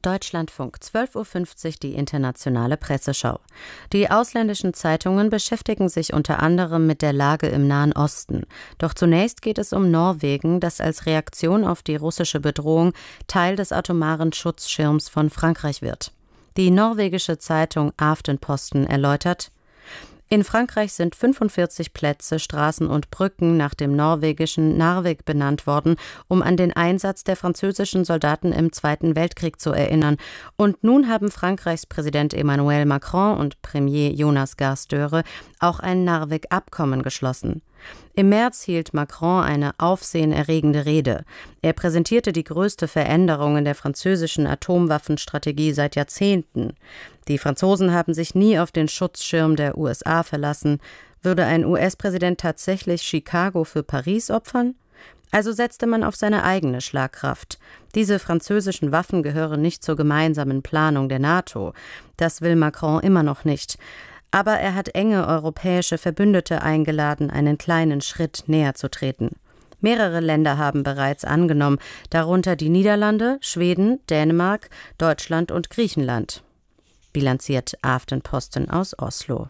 Deutschlandfunk, 12:50 Uhr die internationale Presseschau. Die ausländischen Zeitungen beschäftigen sich unter anderem mit der Lage im Nahen Osten. Doch zunächst geht es um Norwegen, das als Reaktion auf die russische Bedrohung Teil des atomaren Schutzschirms von Frankreich wird. Die norwegische Zeitung Aftenposten erläutert: In Frankreich sind 45 Plätze, Straßen und Brücken nach dem norwegischen Narvik benannt worden, um an den Einsatz der französischen Soldaten im Zweiten Weltkrieg zu erinnern. Und nun haben Frankreichs Präsident Emmanuel Macron und Premier Jonas Gahr Støre auch ein Narvik-Abkommen geschlossen. Im März hielt Macron eine aufsehenerregende Rede. Er präsentierte die größte Veränderung in der französischen Atomwaffenstrategie seit Jahrzehnten. Die Franzosen haben sich nie auf den Schutzschirm der USA verlassen. Würde ein US-Präsident tatsächlich Chicago für Paris opfern? Also setzte man auf seine eigene Schlagkraft. Diese französischen Waffen gehören nicht zur gemeinsamen Planung der NATO. Das will Macron immer noch nicht. Aber er hat enge europäische Verbündete eingeladen, einen kleinen Schritt näher zu treten. Mehrere Länder haben bereits angenommen, darunter die Niederlande, Schweden, Dänemark, Deutschland und Griechenland. Bilanziert Aftenposten aus Oslo.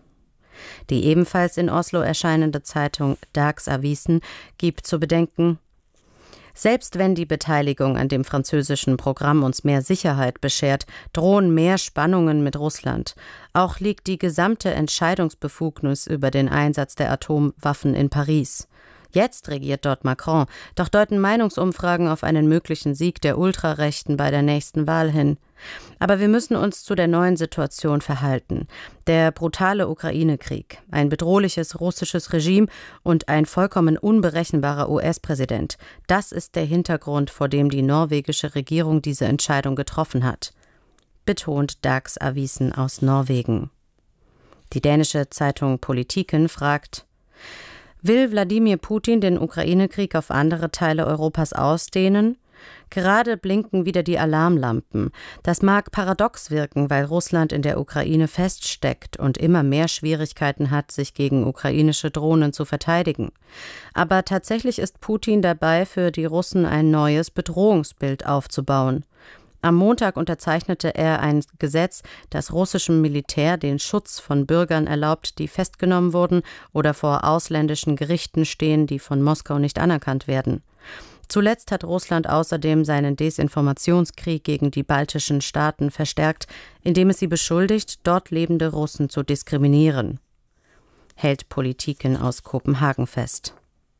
Die ebenfalls in Oslo erscheinende Zeitung Dagsavisen gibt zu bedenken: Selbst wenn die Beteiligung an dem französischen Programm uns mehr Sicherheit beschert, drohen mehr Spannungen mit Russland. Auch liegt die gesamte Entscheidungsbefugnis über den Einsatz der Atomwaffen in Paris. Jetzt regiert dort Macron, doch deuten Meinungsumfragen auf einen möglichen Sieg der Ultrarechten bei der nächsten Wahl hin. Aber wir müssen uns zu der neuen Situation verhalten. Der brutale Ukraine-Krieg, ein bedrohliches russisches Regime und ein vollkommen unberechenbarer US-Präsident. Das ist der Hintergrund, vor dem die norwegische Regierung diese Entscheidung getroffen hat, betont Dagsavisen aus Norwegen. Die dänische Zeitung Politiken fragt: Will Wladimir Putin den Ukraine-Krieg auf andere Teile Europas ausdehnen? Gerade blinken wieder die Alarmlampen. Das mag paradox wirken, weil Russland in der Ukraine feststeckt und immer mehr Schwierigkeiten hat, sich gegen ukrainische Drohnen zu verteidigen. Aber tatsächlich ist Putin dabei, für die Russen ein neues Bedrohungsbild aufzubauen. Am Montag unterzeichnete er ein Gesetz, das russischem Militär den Schutz von Bürgern erlaubt, die festgenommen wurden oder vor ausländischen Gerichten stehen, die von Moskau nicht anerkannt werden. Zuletzt hat Russland außerdem seinen Desinformationskrieg gegen die baltischen Staaten verstärkt, indem es sie beschuldigt, dort lebende Russen zu diskriminieren. Hält Politiken aus Kopenhagen fest.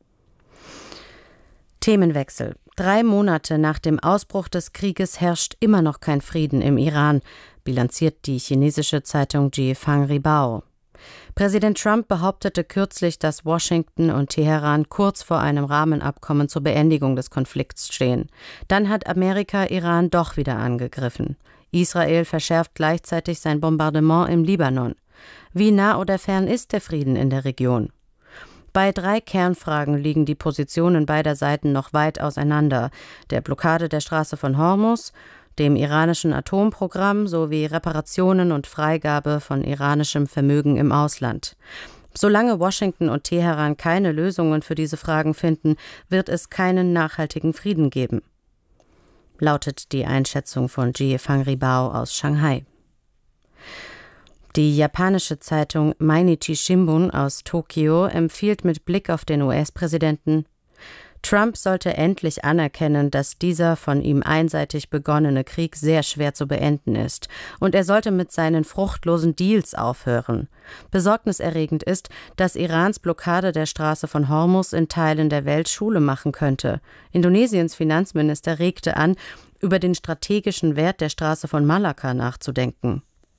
Themenwechsel. 3 Monate nach dem Ausbruch des Krieges herrscht immer noch kein Frieden im Iran, bilanziert die chinesische Zeitung Jiefang Ribao. Präsident Trump behauptete kürzlich, dass Washington und Teheran kurz vor einem Rahmenabkommen zur Beendigung des Konflikts stehen. Dann hat Amerika Iran doch wieder angegriffen. Israel verschärft gleichzeitig sein Bombardement im Libanon. Wie nah oder fern ist der Frieden in der Region? Bei 3 Kernfragen liegen die Positionen beider Seiten noch weit auseinander: der Blockade der Straße von Hormuz, dem iranischen Atomprogramm sowie Reparationen und Freigabe von iranischem Vermögen im Ausland. Solange Washington und Teheran keine Lösungen für diese Fragen finden, wird es keinen nachhaltigen Frieden geben, lautet die Einschätzung von Jiefang Ribao aus Shanghai. Die japanische Zeitung Mainichi Shimbun aus Tokio empfiehlt mit Blick auf den US-Präsidenten: Trump sollte endlich anerkennen, dass dieser von ihm einseitig begonnene Krieg sehr schwer zu beenden ist, und er sollte mit seinen fruchtlosen Deals aufhören. Besorgniserregend ist, dass Irans Blockade der Straße von Hormuz in Teilen der Welt Schule machen könnte. Indonesiens Finanzminister regte an, über den strategischen Wert der Straße von Malakka nachzudenken.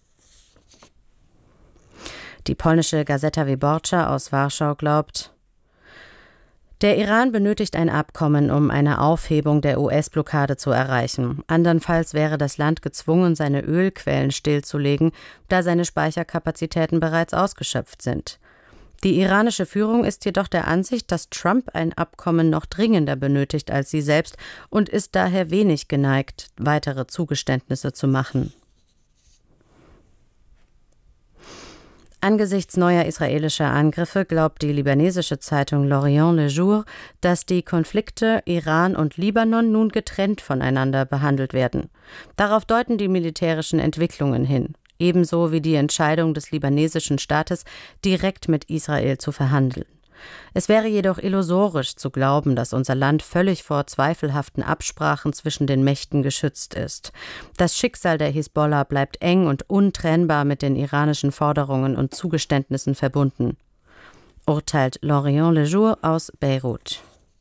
Die polnische Gazeta Wyborcza aus Warschau glaubt: Der Iran benötigt ein Abkommen, um eine Aufhebung der US-Blockade zu erreichen. Andernfalls wäre das Land gezwungen, seine Ölquellen stillzulegen, da seine Speicherkapazitäten bereits ausgeschöpft sind. Die iranische Führung ist jedoch der Ansicht, dass Trump ein Abkommen noch dringender benötigt als sie selbst und ist daher wenig geneigt, weitere Zugeständnisse zu machen. Angesichts neuer israelischer Angriffe glaubt die libanesische Zeitung L'Orient Le Jour, dass die Konflikte Iran und Libanon nun getrennt voneinander behandelt werden. Darauf deuten die militärischen Entwicklungen hin, ebenso wie die Entscheidung des libanesischen Staates, direkt mit Israel zu verhandeln. Es wäre jedoch illusorisch zu glauben, dass unser Land völlig vor zweifelhaften Absprachen zwischen den Mächten geschützt ist. Das Schicksal der Hisbollah bleibt eng und untrennbar mit den iranischen Forderungen und Zugeständnissen verbunden, urteilt L'Orient Le Jour aus Beirut.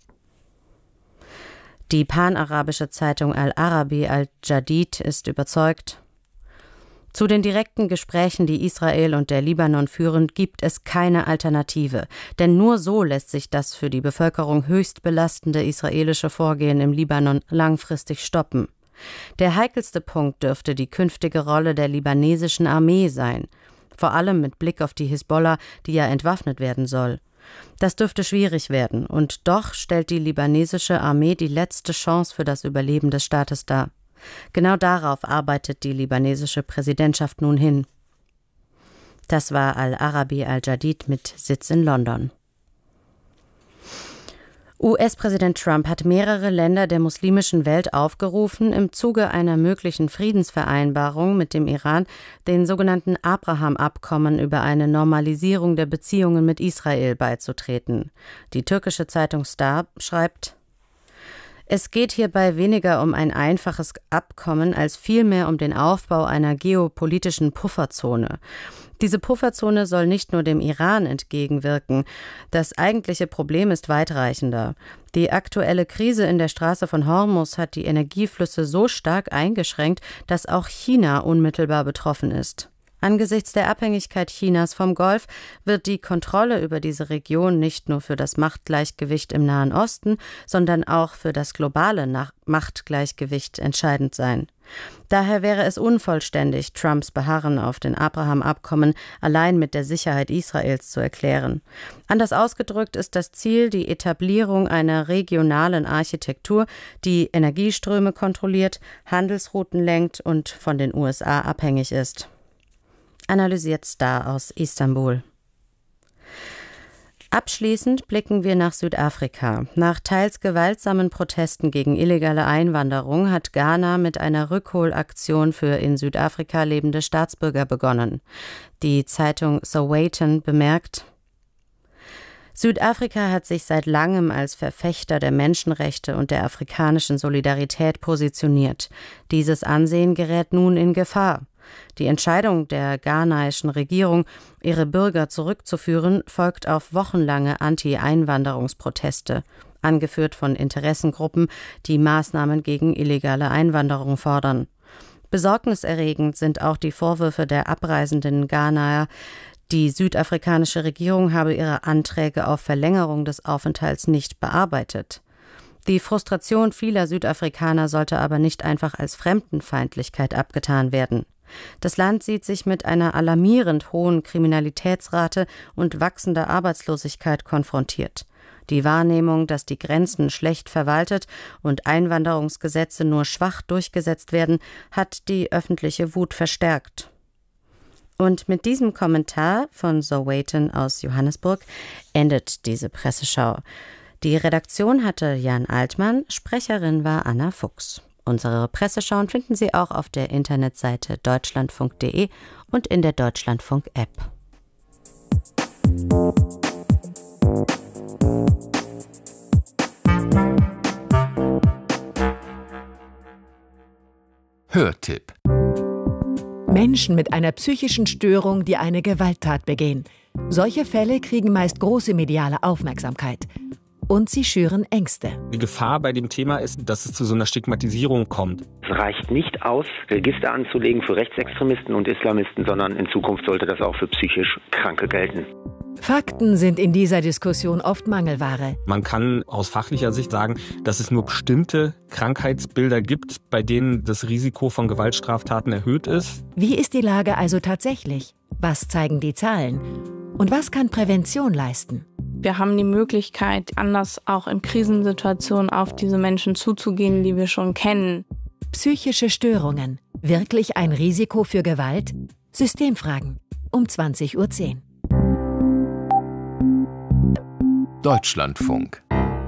Die panarabische Zeitung Al-Arabi Al-Jadid ist überzeugt: Zu den direkten Gesprächen, die Israel und der Libanon führen, gibt es keine Alternative. Denn nur so lässt sich das für die Bevölkerung höchst belastende israelische Vorgehen im Libanon langfristig stoppen. Der heikelste Punkt dürfte die künftige Rolle der libanesischen Armee sein. Vor allem mit Blick auf die Hisbollah, die ja entwaffnet werden soll. Das dürfte schwierig werden. Und doch stellt die libanesische Armee die letzte Chance für das Überleben des Staates dar. Genau darauf arbeitet die libanesische Präsidentschaft nun hin. Das war Al-Arabi Al-Jadid mit Sitz in London. US-Präsident Trump hat mehrere Länder der muslimischen Welt aufgerufen, im Zuge einer möglichen Friedensvereinbarung mit dem Iran den sogenannten Abraham-Abkommen über eine Normalisierung der Beziehungen mit Israel beizutreten. Die türkische Zeitung Star schreibt: Es geht hierbei weniger um ein einfaches Abkommen, als vielmehr um den Aufbau einer geopolitischen Pufferzone. Diese Pufferzone soll nicht nur dem Iran entgegenwirken. Das eigentliche Problem ist weitreichender. Die aktuelle Krise in der Straße von Hormuz hat die Energieflüsse so stark eingeschränkt, dass auch China unmittelbar betroffen ist. Angesichts der Abhängigkeit Chinas vom Golf wird die Kontrolle über diese Region nicht nur für das Machtgleichgewicht im Nahen Osten, sondern auch für das globale Machtgleichgewicht entscheidend sein. Daher wäre es unvollständig, Trumps Beharren auf den Abraham-Abkommen allein mit der Sicherheit Israels zu erklären. Anders ausgedrückt ist das Ziel die Etablierung einer regionalen Architektur, die Energieströme kontrolliert, Handelsrouten lenkt und von den USA abhängig ist. Analysiert Star aus Istanbul. Abschließend blicken wir nach Südafrika. Nach teils gewaltsamen Protesten gegen illegale Einwanderung hat Ghana mit einer Rückholaktion für in Südafrika lebende Staatsbürger begonnen. Die Zeitung Sowetan bemerkt: Südafrika hat sich seit langem als Verfechter der Menschenrechte und der afrikanischen Solidarität positioniert. Dieses Ansehen gerät nun in Gefahr. Die Entscheidung der ghanaischen Regierung, ihre Bürger zurückzuführen, folgt auf wochenlange Anti-Einwanderungsproteste, angeführt von Interessengruppen, die Maßnahmen gegen illegale Einwanderung fordern. Besorgniserregend sind auch die Vorwürfe der abreisenden Ghanaer, die südafrikanische Regierung habe ihre Anträge auf Verlängerung des Aufenthalts nicht bearbeitet. Die Frustration vieler Südafrikaner sollte aber nicht einfach als Fremdenfeindlichkeit abgetan werden. Das Land sieht sich mit einer alarmierend hohen Kriminalitätsrate und wachsender Arbeitslosigkeit konfrontiert. Die Wahrnehmung, dass die Grenzen schlecht verwaltet und Einwanderungsgesetze nur schwach durchgesetzt werden, hat die öffentliche Wut verstärkt. Und mit diesem Kommentar von Sowetan aus Johannesburg endet diese Presseschau. Die Redaktion hatte Jan Altmann, Sprecherin war Anna Fuchs. Unsere Presseschauen finden Sie auch auf der Internetseite deutschlandfunk.de und in der Deutschlandfunk-App. Hörtipp: Menschen mit einer psychischen Störung, die eine Gewalttat begehen. Solche Fälle kriegen meist große mediale Aufmerksamkeit. Und sie schüren Ängste. Die Gefahr bei dem Thema ist, dass es zu so einer Stigmatisierung kommt. Es reicht nicht aus, Register anzulegen für Rechtsextremisten und Islamisten, sondern in Zukunft sollte das auch für psychisch Kranke gelten. Fakten sind in dieser Diskussion oft Mangelware. Man kann aus fachlicher Sicht sagen, dass es nur bestimmte Krankheitsbilder gibt, bei denen das Risiko von Gewaltstraftaten erhöht ist. Wie ist die Lage also tatsächlich? Was zeigen die Zahlen? Und was kann Prävention leisten? Wir haben die Möglichkeit, anders auch in Krisensituationen auf diese Menschen zuzugehen, die wir schon kennen. Psychische Störungen. Wirklich ein Risiko für Gewalt? Systemfragen. um 20:10 Uhr. Deutschlandfunk.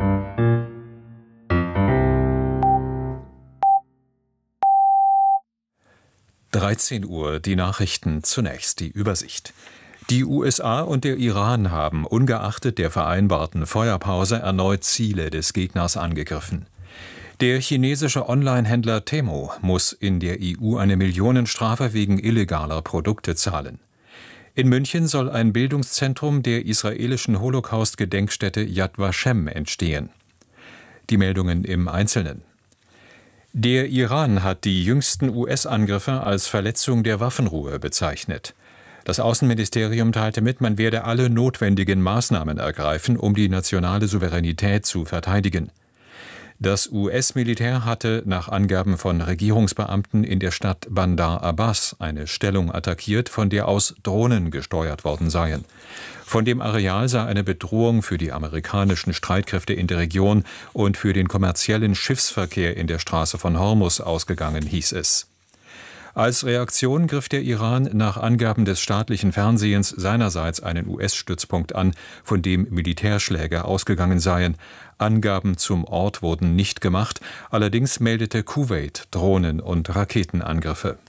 (13 Uhr) die Nachrichten, zunächst die Übersicht. Die USA und der Iran haben ungeachtet der vereinbarten Feuerpause erneut Ziele des Gegners angegriffen. Der chinesische Online-Händler Temu muss in der EU eine Millionenstrafe wegen illegaler Produkte zahlen. In München soll ein Bildungszentrum der israelischen Holocaust-Gedenkstätte Yad Vashem entstehen. Die Meldungen im Einzelnen. Der Iran hat die jüngsten US-Angriffe als Verletzung der Waffenruhe bezeichnet. Das Außenministerium teilte mit, man werde alle notwendigen Maßnahmen ergreifen, um die nationale Souveränität zu verteidigen. Das US-Militär hatte nach Angaben von Regierungsbeamten in der Stadt Bandar Abbas eine Stellung attackiert, von der aus Drohnen gesteuert worden seien. Von dem Areal sei eine Bedrohung für die amerikanischen Streitkräfte in der Region und für den kommerziellen Schiffsverkehr in der Straße von Hormuz ausgegangen, hieß es. Als Reaktion griff der Iran nach Angaben des staatlichen Fernsehens seinerseits einen US-Stützpunkt an, von dem Militärschläge ausgegangen seien. Angaben zum Ort wurden nicht gemacht, allerdings meldete Kuwait Drohnen- und Raketenangriffe.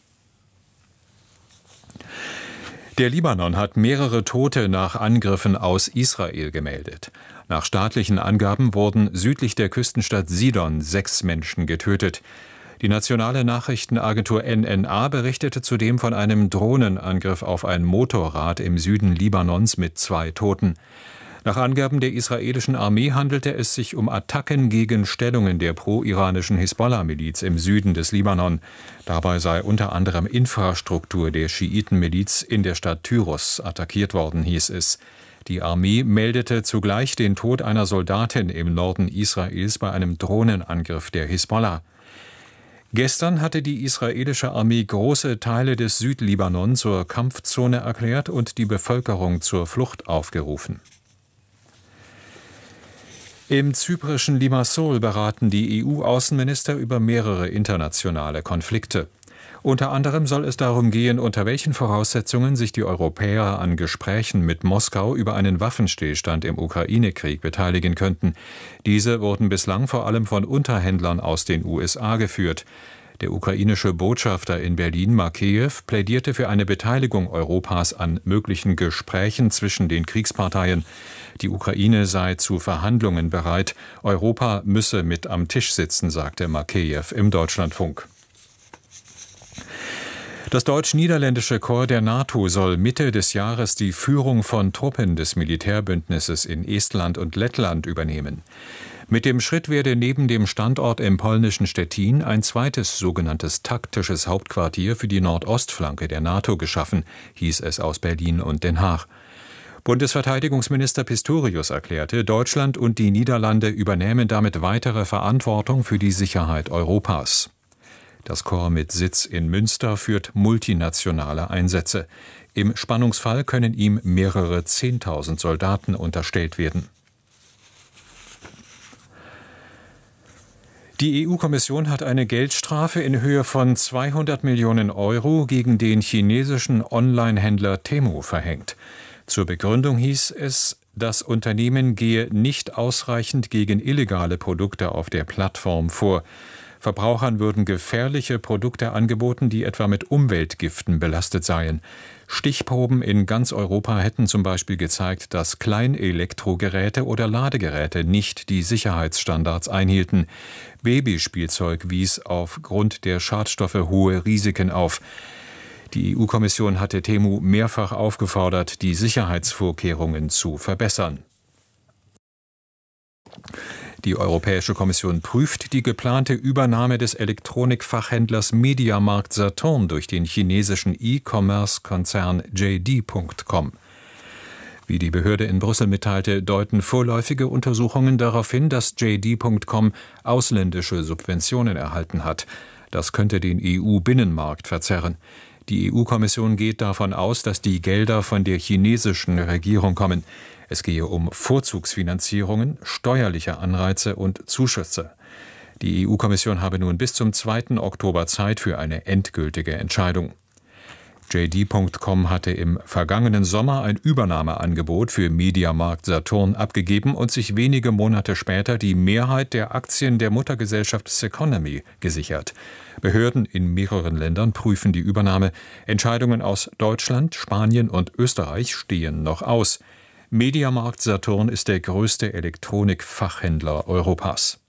Der Libanon hat mehrere Tote nach Angriffen aus Israel gemeldet. Nach staatlichen Angaben wurden südlich der Küstenstadt Sidon 6 Menschen getötet. Die nationale Nachrichtenagentur NNA berichtete zudem von einem Drohnenangriff auf ein Motorrad im Süden Libanons mit 2 Toten. Nach Angaben der israelischen Armee handelte es sich um Attacken gegen Stellungen der pro-iranischen Hisbollah-Miliz im Süden des Libanon. Dabei sei unter anderem Infrastruktur der Schiitenmiliz in der Stadt Tyros attackiert worden, hieß es. Die Armee meldete zugleich den Tod einer Soldatin im Norden Israels bei einem Drohnenangriff der Hisbollah. Gestern hatte die israelische Armee große Teile des Südlibanon zur Kampfzone erklärt und die Bevölkerung zur Flucht aufgerufen. Im zyprischen Limassol beraten die EU-Außenminister über mehrere internationale Konflikte. Unter anderem soll es darum gehen, unter welchen Voraussetzungen sich die Europäer an Gesprächen mit Moskau über einen Waffenstillstand im Ukraine-Krieg beteiligen könnten. Diese wurden bislang vor allem von Unterhändlern aus den USA geführt. Der ukrainische Botschafter in Berlin, Makeyev, plädierte für eine Beteiligung Europas an möglichen Gesprächen zwischen den Kriegsparteien. Die Ukraine sei zu Verhandlungen bereit. Europa müsse mit am Tisch sitzen, sagte Makeyev im Deutschlandfunk. Das deutsch-niederländische Korps der NATO soll Mitte des Jahres die Führung von Truppen des Militärbündnisses in Estland und Lettland übernehmen. Mit dem Schritt werde neben dem Standort im polnischen Stettin ein zweites sogenanntes taktisches Hauptquartier für die Nordostflanke der NATO geschaffen, hieß es aus Berlin und Den Haag. Bundesverteidigungsminister Pistorius erklärte, Deutschland und die Niederlande übernehmen damit weitere Verantwortung für die Sicherheit Europas. Das Korps mit Sitz in Münster führt multinationale Einsätze. Im Spannungsfall können ihm mehrere 10.000 Soldaten unterstellt werden. Die EU-Kommission hat eine Geldstrafe in Höhe von 200 Millionen Euro gegen den chinesischen Online-Händler Temu verhängt. Zur Begründung hieß es, das Unternehmen gehe nicht ausreichend gegen illegale Produkte auf der Plattform vor. Verbrauchern würden gefährliche Produkte angeboten, die etwa mit Umweltgiften belastet seien. Stichproben in ganz Europa hätten zum Beispiel gezeigt, dass Kleinelektrogeräte oder Ladegeräte nicht die Sicherheitsstandards einhielten. Babyspielzeug wies aufgrund der Schadstoffe hohe Risiken auf. Die EU-Kommission hatte Temu mehrfach aufgefordert, die Sicherheitsvorkehrungen zu verbessern. Die Europäische Kommission prüft die geplante Übernahme des Elektronikfachhändlers Mediamarkt Saturn durch den chinesischen E-Commerce-Konzern JD.com. Wie die Behörde in Brüssel mitteilte, deuten vorläufige Untersuchungen darauf hin, dass JD.com ausländische Subventionen erhalten hat. Das könnte den EU-Binnenmarkt verzerren. Die EU-Kommission geht davon aus, dass die Gelder von der chinesischen Regierung kommen. Es gehe um Vorzugsfinanzierungen, steuerliche Anreize und Zuschüsse. Die EU-Kommission habe nun bis zum 2. Oktober Zeit für eine endgültige Entscheidung. JD.com hatte im vergangenen Sommer ein Übernahmeangebot für MediaMarkt-Saturn abgegeben und sich wenige Monate später die Mehrheit der Aktien der Muttergesellschaft Ceconomy gesichert. Behörden in mehreren Ländern prüfen die Übernahme. Entscheidungen aus Deutschland, Spanien und Österreich stehen noch aus. MediaMarkt-Saturn ist der größte Elektronikfachhändler Europas.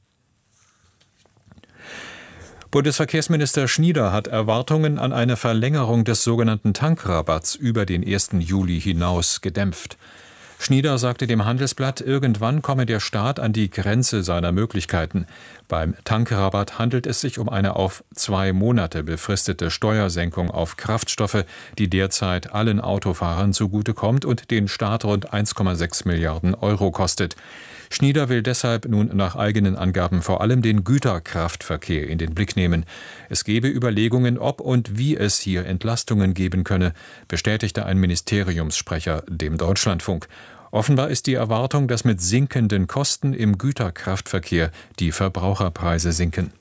Bundesverkehrsminister Schnieder hat Erwartungen an eine Verlängerung des sogenannten Tankrabatts über den 1. Juli hinaus gedämpft. Schnieder sagte dem Handelsblatt, irgendwann komme der Staat an die Grenze seiner Möglichkeiten. Beim Tankrabatt handelt es sich um eine auf 2 Monate befristete Steuersenkung auf Kraftstoffe, die derzeit allen Autofahrern zugutekommt und den Staat rund 1,6 Milliarden Euro kostet. Schnieder will deshalb nun nach eigenen Angaben vor allem den Güterkraftverkehr in den Blick nehmen. Es gebe Überlegungen, ob und wie es hier Entlastungen geben könne, bestätigte ein Ministeriumssprecher dem Deutschlandfunk. Offenbar ist die Erwartung, dass mit sinkenden Kosten im Güterkraftverkehr die Verbraucherpreise sinken.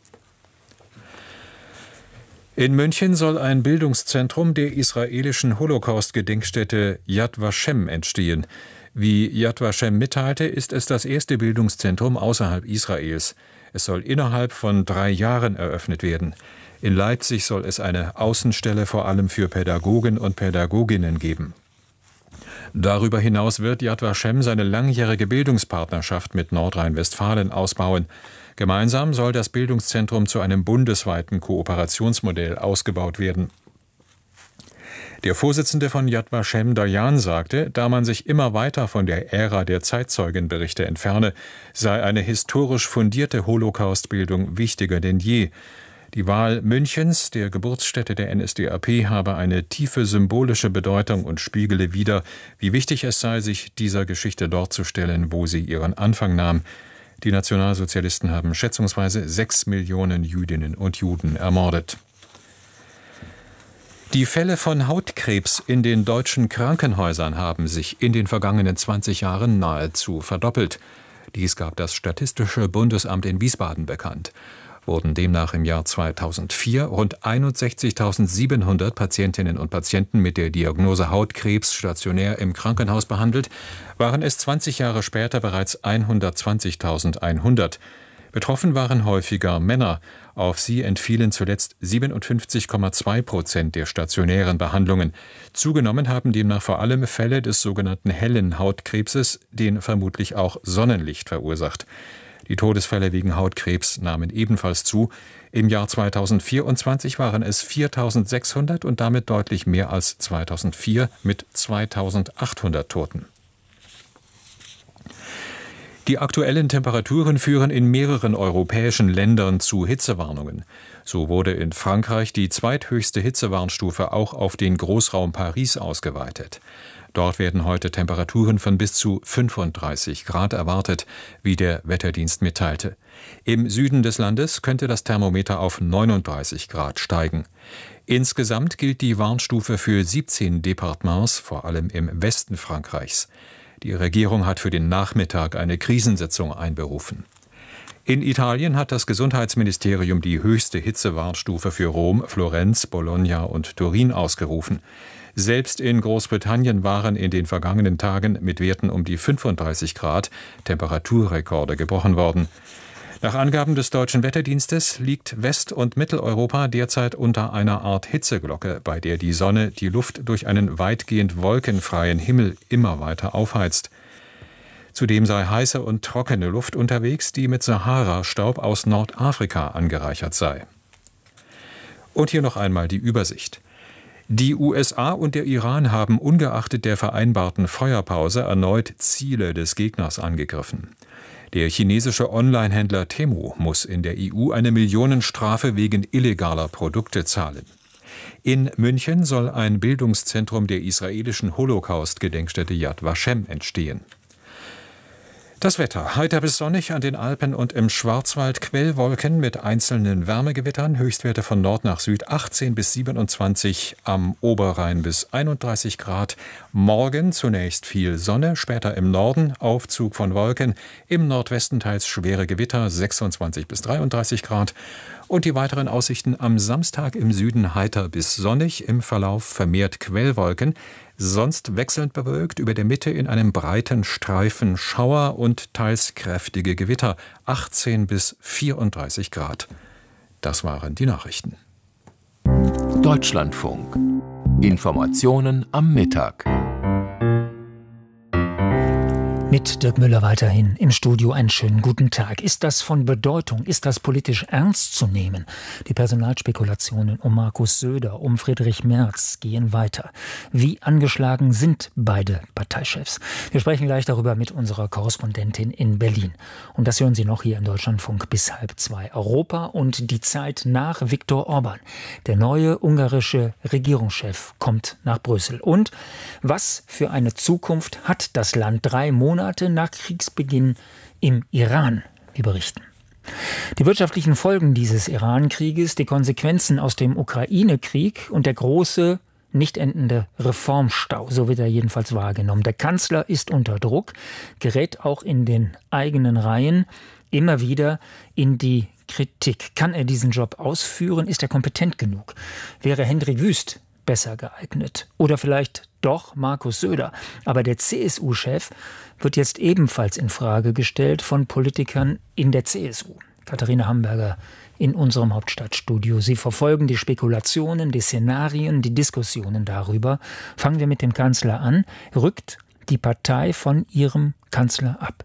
In München soll ein Bildungszentrum der israelischen Holocaust-Gedenkstätte Yad Vashem entstehen. Wie Yad Vashem mitteilte, ist es das erste Bildungszentrum außerhalb Israels. Es soll innerhalb von 3 Jahren eröffnet werden. In Leipzig soll es eine Außenstelle vor allem für Pädagogen und Pädagoginnen geben. Darüber hinaus wird Yad Vashem seine langjährige Bildungspartnerschaft mit Nordrhein-Westfalen ausbauen. Gemeinsam soll das Bildungszentrum zu einem bundesweiten Kooperationsmodell ausgebaut werden. Der Vorsitzende von Yad Vashem, Dayan, sagte, da man sich immer weiter von der Ära der Zeitzeugenberichte entferne, sei eine historisch fundierte Holocaustbildung wichtiger denn je. Die Wahl Münchens, der Geburtsstätte der NSDAP, habe eine tiefe symbolische Bedeutung und spiegele wider, wie wichtig es sei, sich dieser Geschichte dort zu stellen, wo sie ihren Anfang nahm. Die Nationalsozialisten haben schätzungsweise 6 Millionen Jüdinnen und Juden ermordet. Die Fälle von Hautkrebs in den deutschen Krankenhäusern haben sich in den vergangenen 20 Jahren nahezu verdoppelt. Dies gab das Statistische Bundesamt in Wiesbaden bekannt. Wurden demnach im Jahr 2004 rund 61.700 Patientinnen und Patienten mit der Diagnose Hautkrebs stationär im Krankenhaus behandelt, waren es 20 Jahre später bereits 120.100. Betroffen waren häufiger Männer. Auf sie entfielen zuletzt 57,2% der stationären Behandlungen. Zugenommen haben demnach vor allem Fälle des sogenannten hellen Hautkrebses, den vermutlich auch Sonnenlicht verursacht. Die Todesfälle wegen Hautkrebs nahmen ebenfalls zu. Im Jahr 2024 waren es 4.600 und damit deutlich mehr als 2004 mit 2.800 Toten. Die aktuellen Temperaturen führen in mehreren europäischen Ländern zu Hitzewarnungen. So wurde in Frankreich die zweithöchste Hitzewarnstufe auch auf den Großraum Paris ausgeweitet. Dort werden heute Temperaturen von bis zu 35 Grad erwartet, wie der Wetterdienst mitteilte. Im Süden des Landes könnte das Thermometer auf 39 Grad steigen. Insgesamt gilt die Warnstufe für 17 Departements, vor allem im Westen Frankreichs. Die Regierung hat für den Nachmittag eine Krisensitzung einberufen. In Italien hat das Gesundheitsministerium die höchste Hitzewarnstufe für Rom, Florenz, Bologna und Turin ausgerufen. Selbst in Großbritannien waren in den vergangenen Tagen mit Werten um die 35 Grad Temperaturrekorde gebrochen worden. Nach Angaben des Deutschen Wetterdienstes liegt West- und Mitteleuropa derzeit unter einer Art Hitzeglocke, bei der die Sonne die Luft durch einen weitgehend wolkenfreien Himmel immer weiter aufheizt. Zudem sei heiße und trockene Luft unterwegs, die mit Sahara-Staub aus Nordafrika angereichert sei. Und hier noch einmal die Übersicht. Die USA und der Iran haben ungeachtet der vereinbarten Feuerpause erneut Ziele des Gegners angegriffen. Der chinesische Online-Händler Temu muss in der EU eine Millionenstrafe wegen illegaler Produkte zahlen. In München soll ein Bildungszentrum der israelischen Holocaust-Gedenkstätte Yad Vashem entstehen. Das Wetter: heiter bis sonnig an den Alpen und im Schwarzwald, Quellwolken mit einzelnen Wärmegewittern, Höchstwerte von Nord nach Süd 18 bis 27, am Oberrhein bis 31 Grad. Morgen zunächst viel Sonne, später im Norden Aufzug von Wolken, im Nordwesten teils schwere Gewitter 26 bis 33 Grad. Und die weiteren Aussichten: am Samstag im Süden heiter bis sonnig, im Verlauf vermehrt Quellwolken, sonst wechselnd bewölkt, über der Mitte in einem breiten Streifen Schauer und teils kräftige Gewitter, 18 bis 34 Grad. Das waren die Nachrichten. Deutschlandfunk. Informationen am Mittag. Mit Dirk Müller weiterhin im Studio. Einen schönen guten Tag. Ist das von Bedeutung? Ist das politisch ernst zu nehmen? Die Personalspekulationen um Markus Söder, um Friedrich Merz gehen weiter. Wie angeschlagen sind beide Parteichefs? Wir sprechen gleich darüber mit unserer Korrespondentin in Berlin. Und das hören Sie noch hier im Deutschlandfunk bis 1:30. Europa und die Zeit nach Viktor Orban. Der neue ungarische Regierungschef kommt nach Brüssel. Und was für eine Zukunft hat das Land 3 Monate nach Kriegsbeginn im Iran? Wir berichten. Die wirtschaftlichen Folgen dieses Iran-Krieges, die Konsequenzen aus dem Ukraine-Krieg und der große, nicht endende Reformstau, so wird er jedenfalls wahrgenommen. Der Kanzler ist unter Druck, gerät auch in den eigenen Reihen immer wieder in die Kritik. Kann er diesen Job ausführen? Ist er kompetent genug? Wäre Hendrik Wüst besser geeignet? Oder vielleicht doch Markus Söder? Aber der CSU-Chef wird jetzt ebenfalls in Frage gestellt von Politikern in der CSU. Katharina Hamburger in unserem Hauptstadtstudio. Sie verfolgen die Spekulationen, die Szenarien, die Diskussionen darüber. Fangen wir mit dem Kanzler an. Rückt die Partei von ihrem Kanzler ab?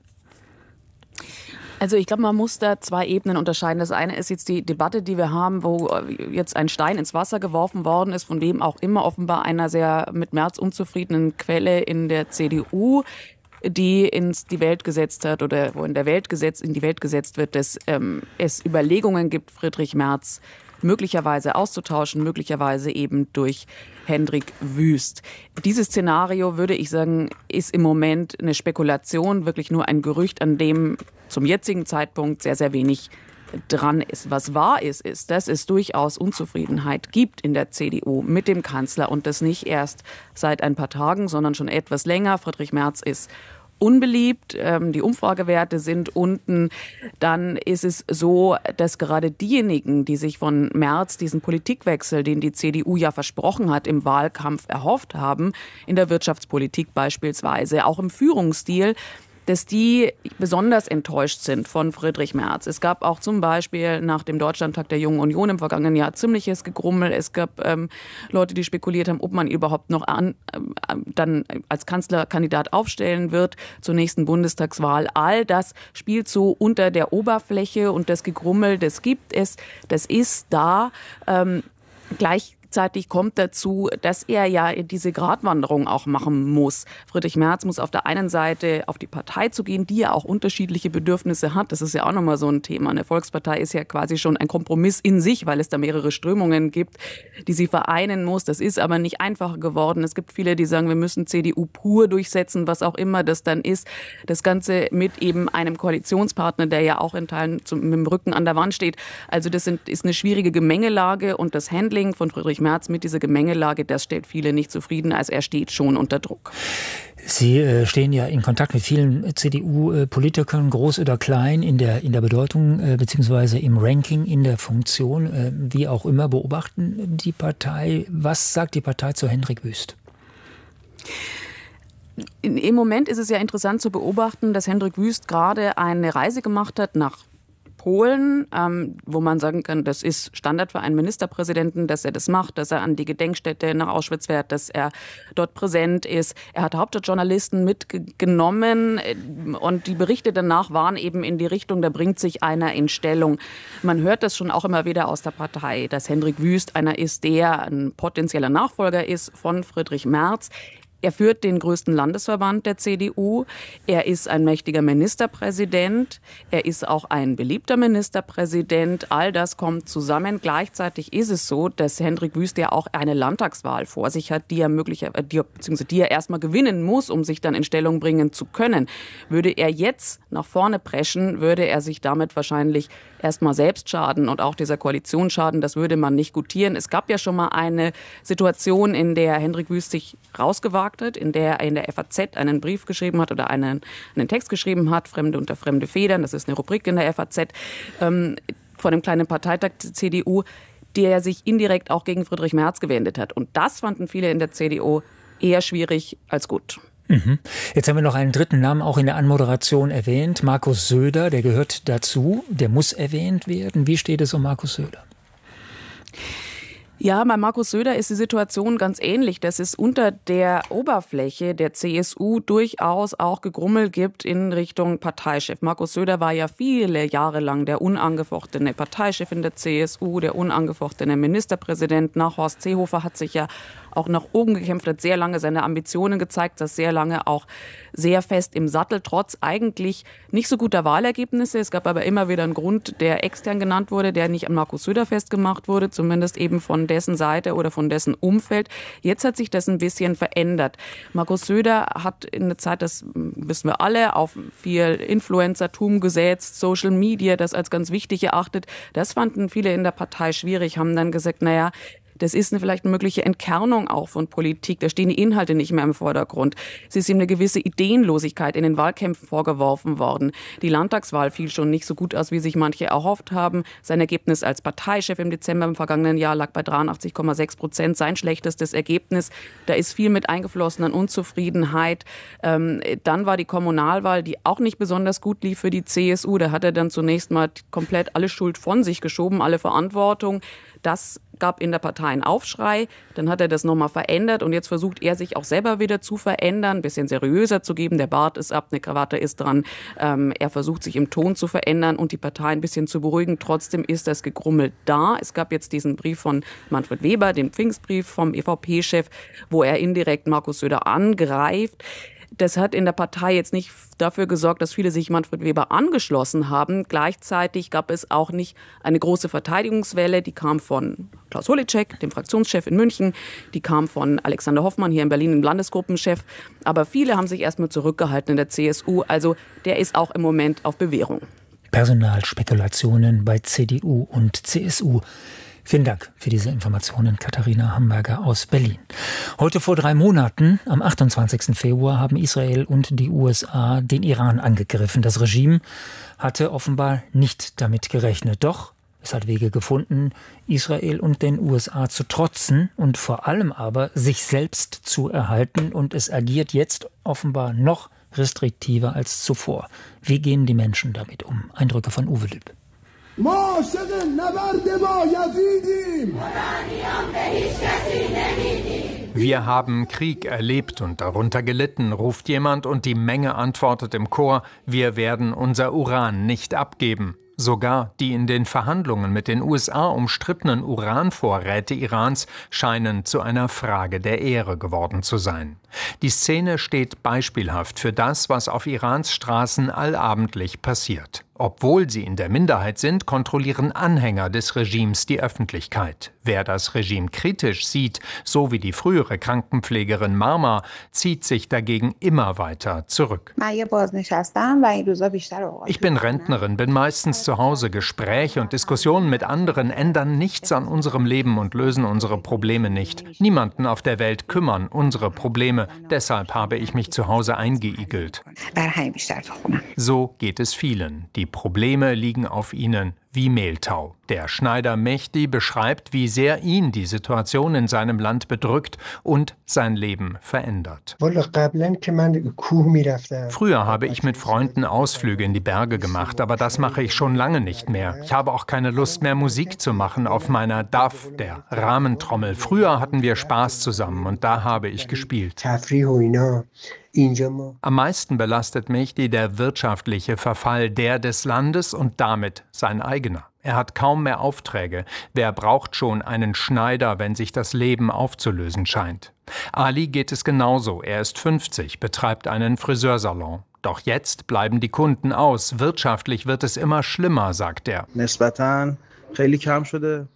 Also ich glaube, man muss da 2 Ebenen unterscheiden. Das eine ist jetzt die Debatte, die wir haben, wo jetzt ein Stein ins Wasser geworfen worden ist, von wem auch immer, offenbar einer sehr mit Merz unzufriedenen Quelle in der CDU, die in die Welt gesetzt hat oder wo in die Welt gesetzt wird, dass es Überlegungen gibt, Friedrich Merz möglicherweise auszutauschen, möglicherweise eben durch Hendrik Wüst. Dieses Szenario, würde ich sagen, ist im Moment eine Spekulation, wirklich nur ein Gerücht, an dem zum jetzigen Zeitpunkt sehr, sehr wenig dran ist. Was wahr ist, dass es durchaus Unzufriedenheit gibt in der CDU mit dem Kanzler und das nicht erst seit ein paar Tagen, sondern schon etwas länger. Friedrich Merz ist unbeliebt, die Umfragewerte sind unten, dann ist es so, dass gerade diejenigen, die sich von Merz diesen Politikwechsel, den die CDU ja versprochen hat, im Wahlkampf erhofft haben, in der Wirtschaftspolitik beispielsweise, auch im Führungsstil, dass die besonders enttäuscht sind von Friedrich Merz. Es gab auch zum Beispiel nach dem Deutschlandtag der Jungen Union im vergangenen Jahr ziemliches Gegrummel. Es gab Leute, die spekuliert haben, ob man überhaupt noch dann als Kanzlerkandidat aufstellen wird zur nächsten Bundestagswahl. All das spielt so unter der Oberfläche und das Gegrummel, das gibt es, das ist da. Gleichzeitig kommt dazu, dass er ja diese Gratwanderung auch machen muss. Friedrich Merz muss auf der einen Seite auf die Partei zugehen, die ja auch unterschiedliche Bedürfnisse hat. Das ist ja auch nochmal so ein Thema. Eine Volkspartei ist ja quasi schon ein Kompromiss in sich, weil es da mehrere Strömungen gibt, die sie vereinen muss. Das ist aber nicht einfacher geworden. Es gibt viele, die sagen, wir müssen CDU pur durchsetzen, was auch immer das dann ist. Das Ganze mit eben einem Koalitionspartner, der ja auch in Teilen mit dem Rücken an der Wand steht. Also das ist eine schwierige Gemengelage und das Handling von Friedrich Merz mit dieser Gemengelage, das stellt viele nicht zufrieden, also er steht schon unter Druck. Sie stehen ja in Kontakt mit vielen CDU-Politikern, groß oder klein, in der Bedeutung beziehungsweise im Ranking, in der Funktion, wie auch immer, beobachten die Partei. Was sagt die Partei zu Hendrik Wüst? Im Moment ist es ja interessant zu beobachten, dass Hendrik Wüst gerade eine Reise gemacht hat nach Polen, wo man sagen kann, das ist Standard für einen Ministerpräsidenten, dass er das macht, dass er an die Gedenkstätte nach Auschwitz fährt, dass er dort präsent ist. Er hat Hauptstadtjournalisten mitgenommen und die Berichte danach waren eben in die Richtung, da bringt sich einer in Stellung. Man hört das schon auch immer wieder aus der Partei, dass Hendrik Wüst einer ist, der ein potenzieller Nachfolger ist von Friedrich Merz. Er führt den größten Landesverband der CDU. Er ist ein mächtiger Ministerpräsident. Er ist auch ein beliebter Ministerpräsident. All das kommt zusammen. Gleichzeitig ist es so, dass Hendrik Wüst ja auch eine Landtagswahl vor sich hat, die er erstmal gewinnen muss, um sich dann in Stellung bringen zu können. Würde er jetzt nach vorne preschen, würde er sich damit wahrscheinlich erstmal selbst schaden und auch dieser Koalition schaden. Das würde man nicht gutieren. Es gab ja schon mal eine Situation, in der Hendrik Wüst sich rausgewagt hat, in der er in der FAZ einen Brief geschrieben hat oder einen Text geschrieben hat, Fremde unter fremde Federn, das ist eine Rubrik in der FAZ. vor dem kleinen Parteitag der CDU, der sich indirekt auch gegen Friedrich Merz gewendet hat. Und das fanden viele in der CDU eher schwierig als gut. Jetzt haben wir noch einen dritten Namen auch in der Anmoderation erwähnt, Markus Söder, der gehört dazu, der muss erwähnt werden. Wie steht es um Markus Söder? Ja, bei Markus Söder ist die Situation ganz ähnlich, dass es unter der Oberfläche der CSU durchaus auch Gegrummel gibt in Richtung Parteichef. Markus Söder war ja viele Jahre lang der unangefochtene Parteichef in der CSU, der unangefochtene Ministerpräsident. Nach Horst Seehofer hat sich ja auch nach oben gekämpft, hat sehr lange seine Ambitionen gezeigt, das sehr lange auch sehr fest im Sattel, trotz eigentlich nicht so guter Wahlergebnisse. Es gab aber immer wieder einen Grund, der extern genannt wurde, der nicht an Markus Söder festgemacht wurde, zumindest eben von dessen Seite oder von dessen Umfeld. Jetzt hat sich das ein bisschen verändert. Markus Söder hat in der Zeit, das wissen wir alle, auf viel Influencertum gesetzt, Social Media, das als ganz wichtig erachtet. Das fanden viele in der Partei schwierig, haben dann gesagt, naja, das ist vielleicht eine mögliche Entkernung auch von Politik. Da stehen die Inhalte nicht mehr im Vordergrund. Es ist ihm eine gewisse Ideenlosigkeit in den Wahlkämpfen vorgeworfen worden. Die Landtagswahl fiel schon nicht so gut aus, wie sich manche erhofft haben. Sein Ergebnis als Parteichef im Dezember im vergangenen Jahr lag bei 83,6%. Sein schlechtestes Ergebnis. Da ist viel mit eingeflossen an Unzufriedenheit. Dann war die Kommunalwahl, die auch nicht besonders gut lief für die CSU. Da hat er dann zunächst mal komplett alle Schuld von sich geschoben, alle Verantwortung. Das gab in der Partei einen Aufschrei, dann hat er das nochmal verändert und jetzt versucht er sich auch selber wieder zu verändern, ein bisschen seriöser zu geben, der Bart ist ab, eine Krawatte ist dran, er versucht sich im Ton zu verändern und die Partei ein bisschen zu beruhigen, trotzdem ist das Gegrummel da. Es gab jetzt diesen Brief von Manfred Weber, den Pfingstbrief vom EVP-Chef, wo er indirekt Markus Söder angreift. Das hat in der Partei jetzt nicht dafür gesorgt, dass viele sich Manfred Weber angeschlossen haben. Gleichzeitig gab es auch nicht eine große Verteidigungswelle. Die kam von Klaus Holleczek, dem Fraktionschef in München. Die kam von Alexander Hoffmann hier in Berlin, dem Landesgruppenchef. Aber viele haben sich erstmal zurückgehalten in der CSU. Also der ist auch im Moment auf Bewährung. Personalspekulationen bei CDU und CSU. Vielen Dank für diese Informationen, Katharina Hamburger aus Berlin. Heute vor 3 Monaten, am 28. Februar, haben Israel und die USA den Iran angegriffen. Das Regime hatte offenbar nicht damit gerechnet. Doch es hat Wege gefunden, Israel und den USA zu trotzen und vor allem aber sich selbst zu erhalten. Und es agiert jetzt offenbar noch restriktiver als zuvor. Wie gehen die Menschen damit um? Eindrücke von Uwe Lüb. Wir haben Krieg erlebt und darunter gelitten, ruft jemand und die Menge antwortet im Chor, wir werden unser Uran nicht abgeben. Sogar die in den Verhandlungen mit den USA umstrittenen Uranvorräte Irans scheinen zu einer Frage der Ehre geworden zu sein. Die Szene steht beispielhaft für das, was auf Irans Straßen allabendlich passiert. Obwohl sie in der Minderheit sind, kontrollieren Anhänger des Regimes die Öffentlichkeit. Wer das Regime kritisch sieht, so wie die frühere Krankenpflegerin Marma, zieht sich dagegen immer weiter zurück. Ich bin Rentnerin, bin meistens zu Hause. Gespräche und Diskussionen mit anderen ändern nichts an unserem Leben und lösen unsere Probleme nicht. Niemanden auf der Welt kümmern unsere Probleme. Deshalb habe ich mich zu Hause eingeigelt. So geht es vielen. Die Probleme liegen auf ihnen wie Mehltau. Der Schneider Mehdi beschreibt, wie sehr ihn die Situation in seinem Land bedrückt und sein Leben verändert. Früher habe ich mit Freunden Ausflüge in die Berge gemacht, aber das mache ich schon lange nicht mehr. Ich habe auch keine Lust mehr, Musik zu machen auf meiner DAF, der Rahmentrommel. Früher hatten wir Spaß zusammen und da habe ich gespielt. Am meisten belastet Mehdi der wirtschaftliche Verfall, der des Landes und damit sein eigener. Er hat kaum mehr Aufträge. Wer braucht schon einen Schneider, wenn sich das Leben aufzulösen scheint? Ali geht es genauso. Er ist 50, betreibt einen Friseursalon. Doch jetzt bleiben die Kunden aus. Wirtschaftlich wird es immer schlimmer, sagt er.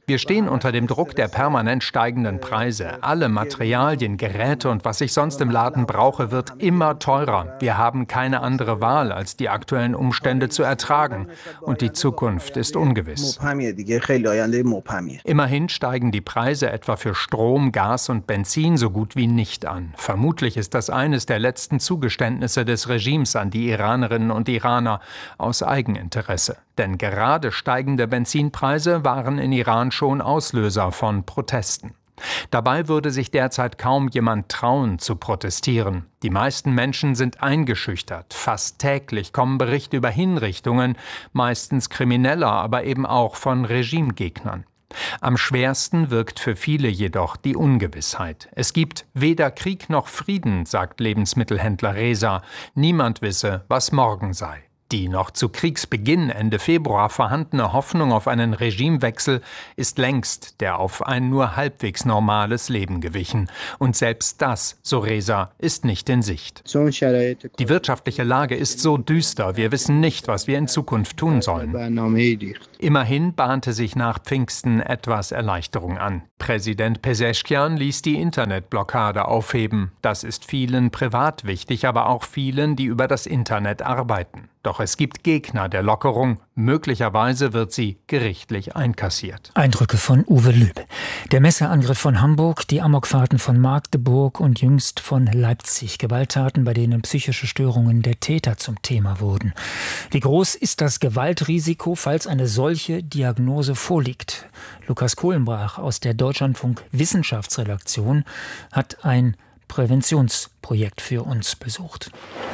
Wir stehen unter dem Druck der permanent steigenden Preise. Alle Materialien, Geräte und was ich sonst im Laden brauche, wird immer teurer. Wir haben keine andere Wahl, als die aktuellen Umstände zu ertragen. Und die Zukunft ist ungewiss. Immerhin steigen die Preise etwa für Strom, Gas und Benzin so gut wie nicht an. Vermutlich ist das eines der letzten Zugeständnisse des Regimes an die Iranerinnen und Iraner aus Eigeninteresse. Denn gerade steigende Benzinpreise waren in Iran schon Auslöser von Protesten. Dabei würde sich derzeit kaum jemand trauen, zu protestieren. Die meisten Menschen sind eingeschüchtert. Fast täglich kommen Berichte über Hinrichtungen, meistens krimineller, aber eben auch von Regimegegnern. Am schwersten wirkt für viele jedoch die Ungewissheit. Es gibt weder Krieg noch Frieden, sagt Lebensmittelhändler Reza. Niemand wisse, was morgen sei. Die noch zu Kriegsbeginn Ende Februar vorhandene Hoffnung auf einen Regimewechsel ist längst der auf ein nur halbwegs normales Leben gewichen. Und selbst das, so Reza, ist nicht in Sicht. Die wirtschaftliche Lage ist so düster, wir wissen nicht, was wir in Zukunft tun sollen. Immerhin bahnte sich nach Pfingsten etwas Erleichterung an. Präsident Pezeshkian ließ die Internetblockade aufheben. Das ist vielen privat wichtig, aber auch vielen, die über das Internet arbeiten. Doch es gibt Gegner der Lockerung. Möglicherweise wird sie gerichtlich einkassiert. Eindrücke von Uwe Lüb. Der Messerangriff von Hamburg, die Amokfahrten von Magdeburg und jüngst von Leipzig. Gewalttaten, bei denen psychische Störungen der Täter zum Thema wurden. Wie groß ist das Gewaltrisiko, falls eine solche Diagnose vorliegt? Lukas Kohlenbrach aus der Deutschlandfunk Wissenschaftsredaktion hat ein Präventionsprojekt für uns besucht.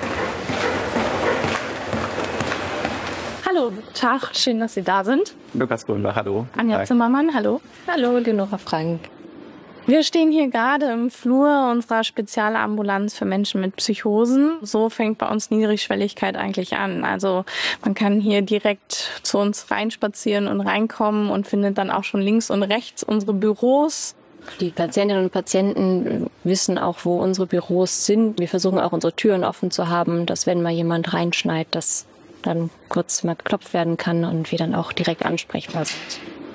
Hallo, guten Tag, schön, dass Sie da sind. Lukas Kohlenbach, hallo. Anja Zimmermann, hallo. Hallo, Leonora Frank. Wir stehen hier gerade im Flur unserer Spezialambulanz für Menschen mit Psychosen. So fängt bei uns Niedrigschwelligkeit eigentlich an. Also man kann hier direkt zu uns reinspazieren und reinkommen und findet dann auch schon links und rechts unsere Büros. Die Patientinnen und Patienten wissen auch, wo unsere Büros sind. Wir versuchen auch unsere Türen offen zu haben, dass wenn mal jemand reinschneit, dass dann kurz mal geklopft werden kann und wir dann auch direkt ansprechbar sind.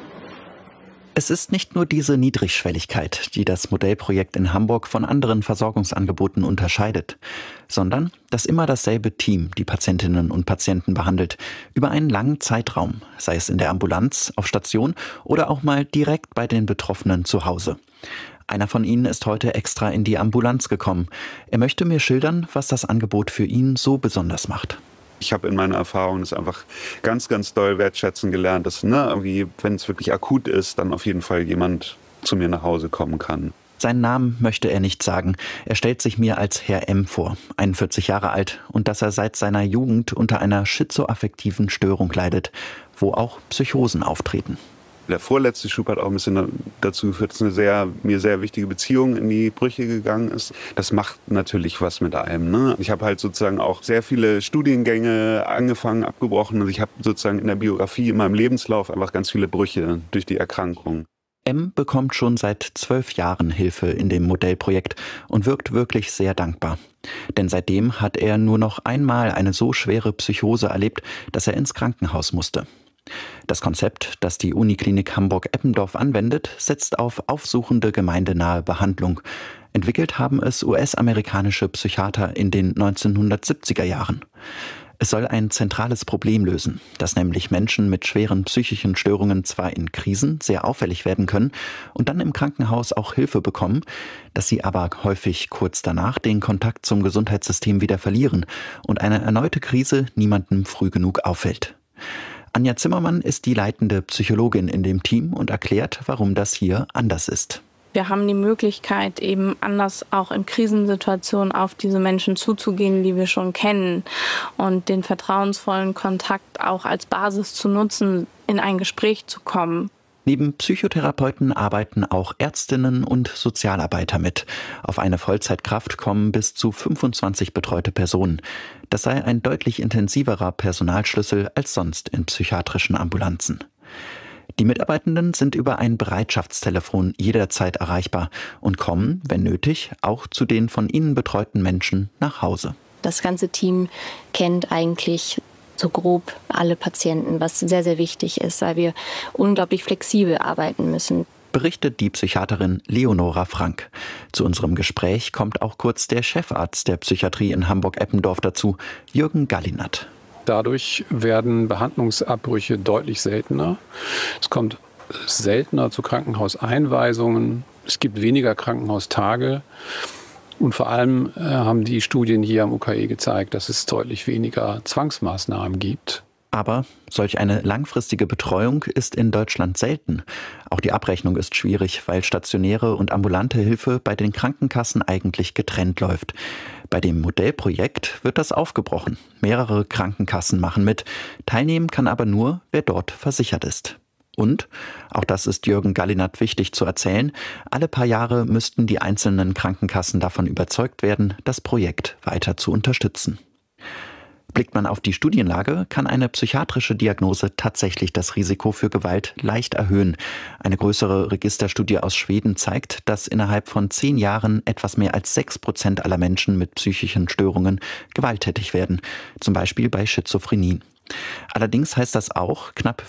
Es ist nicht nur diese Niedrigschwelligkeit, die das Modellprojekt in Hamburg von anderen Versorgungsangeboten unterscheidet, sondern dass immer dasselbe Team die Patientinnen und Patienten behandelt, über einen langen Zeitraum, sei es in der Ambulanz, auf Station oder auch mal direkt bei den Betroffenen zu Hause. Einer von ihnen ist heute extra in die Ambulanz gekommen. Er möchte mir schildern, was das Angebot für ihn so besonders macht. Ich habe in meiner Erfahrung das einfach ganz, ganz doll wertschätzen gelernt, dass irgendwie, wenn es wirklich akut ist, dann auf jeden Fall jemand zu mir nach Hause kommen kann. Seinen Namen möchte er nicht sagen. Er stellt sich mir als Herr M. vor, 41 Jahre alt, und dass er seit seiner Jugend unter einer schizoaffektiven Störung leidet, wo auch Psychosen auftreten. Der vorletzte Schub hat auch ein bisschen dazu geführt, dass eine mir sehr wichtige Beziehung in die Brüche gegangen ist. Das macht natürlich was mit einem, ne? Ich habe halt sozusagen auch sehr viele Studiengänge angefangen, abgebrochen. Also ich habe sozusagen in der Biografie, in meinem Lebenslauf einfach ganz viele Brüche durch die Erkrankung. M. bekommt schon seit 12 Jahren Hilfe in dem Modellprojekt und wirkt wirklich sehr dankbar. Denn seitdem hat er nur noch einmal eine so schwere Psychose erlebt, dass er ins Krankenhaus musste. Das Konzept, das die Uniklinik Hamburg-Eppendorf anwendet, setzt auf aufsuchende gemeindenahe Behandlung. Entwickelt haben es US-amerikanische Psychiater in den 1970er Jahren. Es soll ein zentrales Problem lösen, dass nämlich Menschen mit schweren psychischen Störungen zwar in Krisen sehr auffällig werden können und dann im Krankenhaus auch Hilfe bekommen, dass sie aber häufig kurz danach den Kontakt zum Gesundheitssystem wieder verlieren und eine erneute Krise niemandem früh genug auffällt. Anja Zimmermann ist die leitende Psychologin in dem Team und erklärt, warum das hier anders ist. Wir haben die Möglichkeit, eben anders auch in Krisensituationen auf diese Menschen zuzugehen, die wir schon kennen, und den vertrauensvollen Kontakt auch als Basis zu nutzen, in ein Gespräch zu kommen. Neben Psychotherapeuten arbeiten auch Ärztinnen und Sozialarbeiter mit. Auf eine Vollzeitkraft kommen bis zu 25 betreute Personen. Das sei ein deutlich intensiverer Personalschlüssel als sonst in psychiatrischen Ambulanzen. Die Mitarbeitenden sind über ein Bereitschaftstelefon jederzeit erreichbar und kommen, wenn nötig, auch zu den von ihnen betreuten Menschen nach Hause. Das ganze Team kennt eigentlich so grob alle Patienten, was sehr, sehr wichtig ist, weil wir unglaublich flexibel arbeiten müssen. Berichtet die Psychiaterin Leonora Frank. Zu unserem Gespräch kommt auch kurz der Chefarzt der Psychiatrie in Hamburg-Eppendorf dazu, Jürgen Gallinat. Dadurch werden Behandlungsabbrüche deutlich seltener. Es kommt seltener zu Krankenhauseinweisungen. Es gibt weniger Krankenhaustage. Und vor allem haben die Studien hier am UKE gezeigt, dass es deutlich weniger Zwangsmaßnahmen gibt. Aber solch eine langfristige Betreuung ist in Deutschland selten. Auch die Abrechnung ist schwierig, weil stationäre und ambulante Hilfe bei den Krankenkassen eigentlich getrennt läuft. Bei dem Modellprojekt wird das aufgebrochen. Mehrere Krankenkassen machen mit. Teilnehmen kann aber nur, wer dort versichert ist. Und, auch das ist Jürgen Gallinat wichtig zu erzählen, alle paar Jahre müssten die einzelnen Krankenkassen davon überzeugt werden, das Projekt weiter zu unterstützen. Blickt man auf die Studienlage, kann eine psychiatrische Diagnose tatsächlich das Risiko für Gewalt leicht erhöhen. Eine größere Registerstudie aus Schweden zeigt, dass innerhalb von 10 Jahren etwas mehr als 6% aller Menschen mit psychischen Störungen gewalttätig werden, zum Beispiel bei Schizophrenie. Allerdings heißt das auch, knapp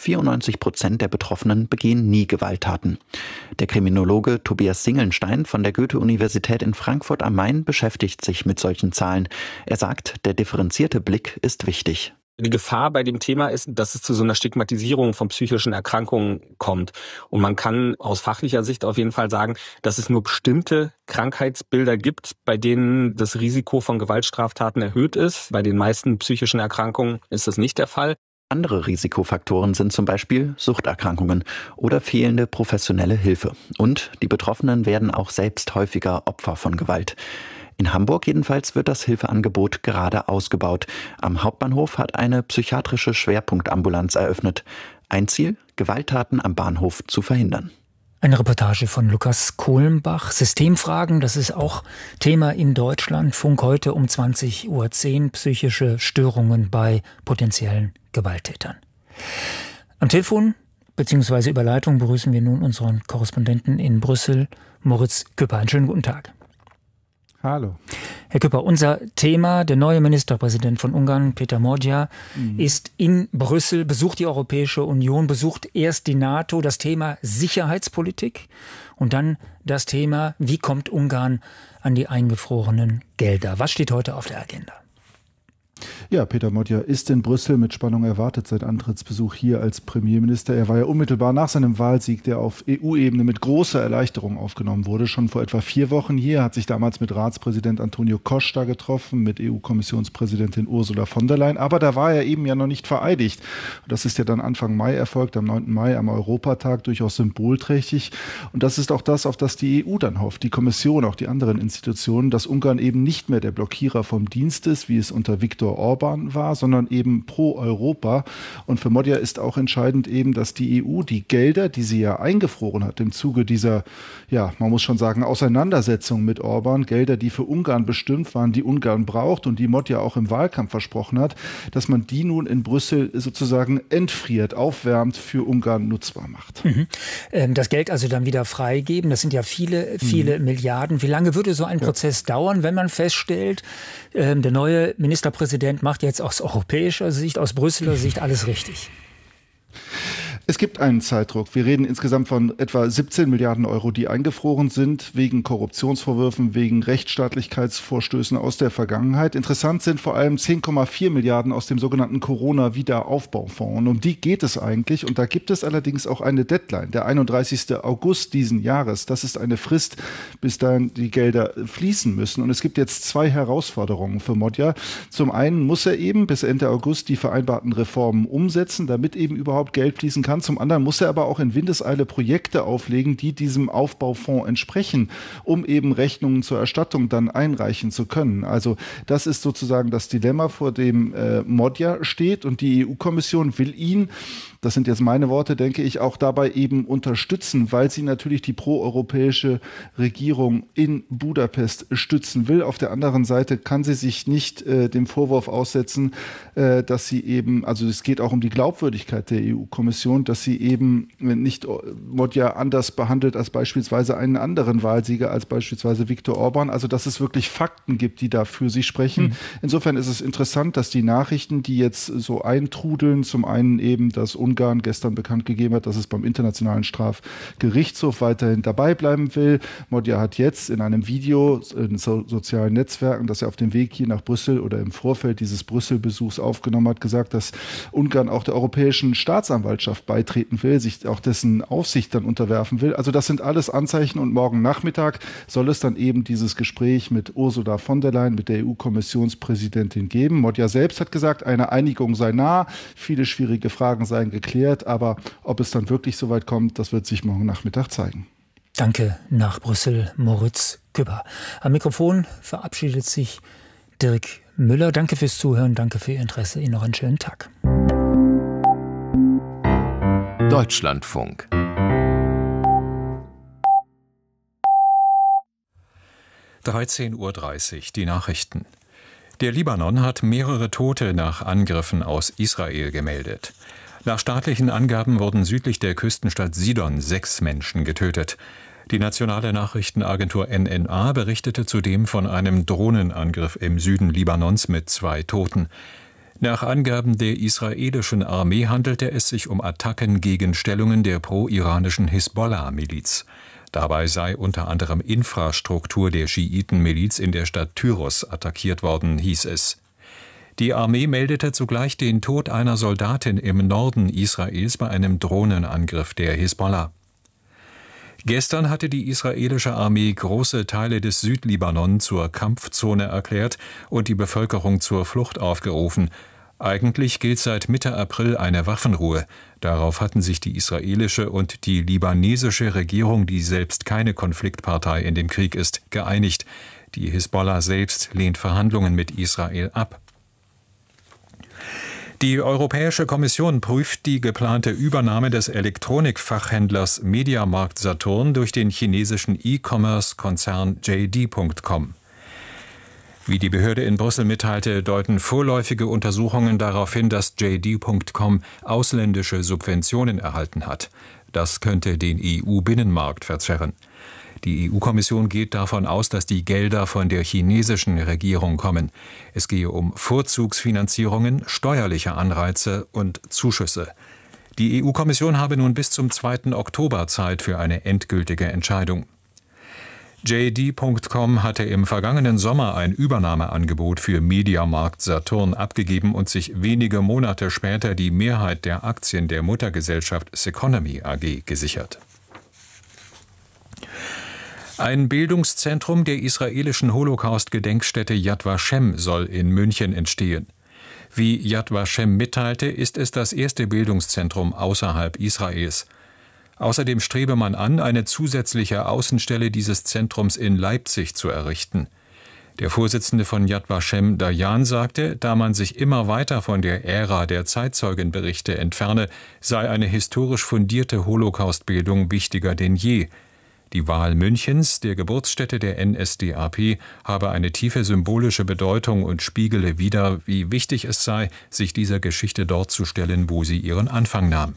94% der Betroffenen begehen nie Gewalttaten. Der Kriminologe Tobias Singelnstein von der Goethe-Universität in Frankfurt am Main beschäftigt sich mit solchen Zahlen. Er sagt, der differenzierte Blick ist wichtig. Die Gefahr bei dem Thema ist, dass es zu so einer Stigmatisierung von psychischen Erkrankungen kommt. Und man kann aus fachlicher Sicht auf jeden Fall sagen, dass es nur bestimmte Krankheitsbilder gibt, bei denen das Risiko von Gewaltstraftaten erhöht ist. Bei den meisten psychischen Erkrankungen ist das nicht der Fall. Andere Risikofaktoren sind zum Beispiel Suchterkrankungen oder fehlende professionelle Hilfe. Und die Betroffenen werden auch selbst häufiger Opfer von Gewalt. In Hamburg jedenfalls wird das Hilfeangebot gerade ausgebaut. Am Hauptbahnhof hat eine psychiatrische Schwerpunktambulanz eröffnet. Ein Ziel, Gewalttaten am Bahnhof zu verhindern. Eine Reportage von Lukas Kohlenbach. Systemfragen, das ist auch Thema in Deutschland. Funk heute um 20:10 Uhr. Psychische Störungen bei potenziellen Gewalttätern. Am Telefon bzw. über Leitung begrüßen wir nun unseren Korrespondenten in Brüssel, Moritz Küpper. Einen schönen guten Tag. Hallo. Herr Küpper, unser Thema, der neue Ministerpräsident von Ungarn, Péter Magyar, ist in Brüssel, besucht die Europäische Union, besucht erst die NATO, das Thema Sicherheitspolitik und dann das Thema, wie kommt Ungarn an die eingefrorenen Gelder. Was steht heute auf der Agenda? Ja, Péter Magyar ist in Brüssel mit Spannung erwartet, sein Antrittsbesuch hier als Premierminister. Er war ja unmittelbar nach seinem Wahlsieg, der auf EU-Ebene mit großer Erleichterung aufgenommen wurde. Schon vor etwa 4 Wochen hier, hat sich damals mit Ratspräsident Antonio Costa getroffen, mit EU-Kommissionspräsidentin Ursula von der Leyen. Aber da war er eben ja noch nicht vereidigt. Das ist ja dann Anfang Mai erfolgt, am 9. Mai, am Europatag, durchaus symbolträchtig. Und das ist auch das, auf das die EU dann hofft, die Kommission, auch die anderen Institutionen, dass Ungarn eben nicht mehr der Blockierer vom Dienst ist, wie es unter Viktor Orbán war, sondern eben pro Europa. Und für Magyar ist auch entscheidend eben, dass die EU die Gelder, die sie ja eingefroren hat im Zuge dieser, ja, man muss schon sagen, Auseinandersetzung mit Orbán, Gelder, die für Ungarn bestimmt waren, die Ungarn braucht und die Magyar auch im Wahlkampf versprochen hat, dass man die nun in Brüssel sozusagen entfriert, aufwärmt, für Ungarn nutzbar macht. Das Geld also dann wieder freigeben, das sind ja viele Milliarden. Wie lange würde so ein Prozess dauern, wenn man feststellt, der neue Ministerpräsident macht jetzt aus europäischer Sicht, aus Brüsseler Sicht alles richtig? Es gibt einen Zeitdruck. Wir reden insgesamt von etwa 17 Milliarden Euro, die eingefroren sind, wegen Korruptionsvorwürfen, wegen Rechtsstaatlichkeitsvorstößen aus der Vergangenheit. Interessant sind vor allem 10,4 Milliarden aus dem sogenannten Corona-Wiederaufbaufonds. Und um die geht es eigentlich. Und da gibt es allerdings auch eine Deadline, der 31. August diesen Jahres. Das ist eine Frist, bis dahin die Gelder fließen müssen. Und es gibt jetzt 2 Herausforderungen für Magyar. Zum einen muss er eben bis Ende August die vereinbarten Reformen umsetzen, damit eben überhaupt Geld fließen kann. Zum anderen muss er aber auch in Windeseile Projekte auflegen, die diesem Aufbaufonds entsprechen, um eben Rechnungen zur Erstattung dann einreichen zu können. Also das ist sozusagen das Dilemma, vor dem Magyar steht, und die EU-Kommission will ihn, das sind jetzt meine Worte, denke ich, auch dabei eben unterstützen, weil sie natürlich die proeuropäische Regierung in Budapest stützen will. Auf der anderen Seite kann sie sich nicht dem Vorwurf aussetzen, dass sie eben, also es geht auch um die Glaubwürdigkeit der EU-Kommission, dass sie eben nicht Modja anders behandelt als beispielsweise einen anderen Wahlsieger, als beispielsweise Viktor Orban. Also dass es wirklich Fakten gibt, die da für sie sprechen. Insofern ist es interessant, dass die Nachrichten, die jetzt so eintrudeln, zum einen eben, dass Ungarn gestern bekannt gegeben hat, dass es beim Internationalen Strafgerichtshof weiterhin dabei bleiben will. Modja hat jetzt in einem Video in sozialen Netzwerken, das er auf dem Weg hier nach Brüssel oder im Vorfeld dieses Brüssel-Besuchs aufgenommen hat, gesagt, dass Ungarn auch der Europäischen Staatsanwaltschaft beitreten will, sich auch dessen Aufsicht dann unterwerfen will. Also das sind alles Anzeichen und morgen Nachmittag soll es dann eben dieses Gespräch mit Ursula von der Leyen, mit der EU-Kommissionspräsidentin geben. Modja selbst hat gesagt, eine Einigung sei nah, viele schwierige Fragen seien geklärt, aber ob es dann wirklich so weit kommt, das wird sich morgen Nachmittag zeigen. Danke nach Brüssel, Moritz Küpper. Am Mikrofon verabschiedet sich Dirk Müller. Danke fürs Zuhören, danke für Ihr Interesse. Ihnen noch einen schönen Tag. Deutschlandfunk. (13:30 Uhr), die Nachrichten. Der Libanon hat mehrere Tote nach Angriffen aus Israel gemeldet. Nach staatlichen Angaben wurden südlich der Küstenstadt Sidon 6 Menschen getötet. Die nationale Nachrichtenagentur NNA berichtete zudem von einem Drohnenangriff im Süden Libanons mit 2 Toten. Nach Angaben der israelischen Armee handelte es sich um Attacken gegen Stellungen der pro-iranischen Hisbollah-Miliz. Dabei sei unter anderem Infrastruktur der Schiiten-Miliz in der Stadt Tyros attackiert worden, hieß es. Die Armee meldete zugleich den Tod einer Soldatin im Norden Israels bei einem Drohnenangriff der Hisbollah. Gestern hatte die israelische Armee große Teile des Südlibanon zur Kampfzone erklärt und die Bevölkerung zur Flucht aufgerufen. Eigentlich gilt seit Mitte April eine Waffenruhe. Darauf hatten sich die israelische und die libanesische Regierung, die selbst keine Konfliktpartei in dem Krieg ist, geeinigt. Die Hisbollah selbst lehnt Verhandlungen mit Israel ab. Die Europäische Kommission prüft die geplante Übernahme des Elektronikfachhändlers Mediamarkt Saturn durch den chinesischen E-Commerce-Konzern JD.com. Wie die Behörde in Brüssel mitteilte, deuten vorläufige Untersuchungen darauf hin, dass JD.com ausländische Subventionen erhalten hat. Das könnte den EU-Binnenmarkt verzerren. Die EU-Kommission geht davon aus, dass die Gelder von der chinesischen Regierung kommen. Es gehe um Vorzugsfinanzierungen, steuerliche Anreize und Zuschüsse. Die EU-Kommission habe nun bis zum 2. Oktober Zeit für eine endgültige Entscheidung. JD.com hatte im vergangenen Sommer ein Übernahmeangebot für Mediamarkt Saturn abgegeben und sich wenige Monate später die Mehrheit der Aktien der Muttergesellschaft Seconomy AG gesichert. Ein Bildungszentrum der israelischen Holocaust-Gedenkstätte Yad Vashem soll in München entstehen. Wie Yad Vashem mitteilte, ist es das erste Bildungszentrum außerhalb Israels. Außerdem strebe man an, eine zusätzliche Außenstelle dieses Zentrums in Leipzig zu errichten. Der Vorsitzende von Yad Vashem, Dayan, sagte, da man sich immer weiter von der Ära der Zeitzeugenberichte entferne, sei eine historisch fundierte Holocaustbildung wichtiger denn je. Die Wahl Münchens, der Geburtsstätte der NSDAP, habe eine tiefe symbolische Bedeutung und spiegele wider, wie wichtig es sei, sich dieser Geschichte dort zu stellen, wo sie ihren Anfang nahm.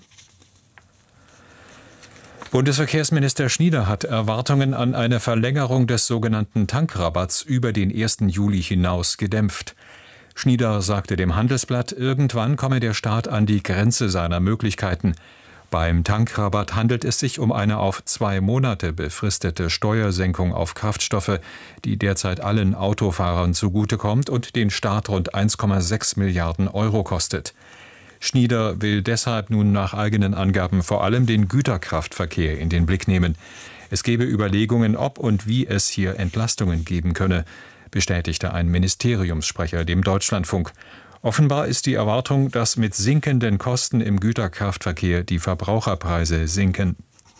Bundesverkehrsminister Schnieder hat Erwartungen an eine Verlängerung des sogenannten Tankrabatts über den 1. Juli hinaus gedämpft. Schnieder sagte dem Handelsblatt, irgendwann komme der Staat an die Grenze seiner Möglichkeiten. Beim Tankrabatt handelt es sich um eine auf 2 Monate befristete Steuersenkung auf Kraftstoffe, die derzeit allen Autofahrern zugutekommt und den Staat rund 1,6 Milliarden Euro kostet. Schnieder will deshalb nun nach eigenen Angaben vor allem den Güterkraftverkehr in den Blick nehmen. Es gebe Überlegungen, ob und wie es hier Entlastungen geben könne, bestätigte ein Ministeriumssprecher dem Deutschlandfunk. Offenbar ist die Erwartung, dass mit sinkenden Kosten im Güterkraftverkehr die Verbraucherpreise sinken.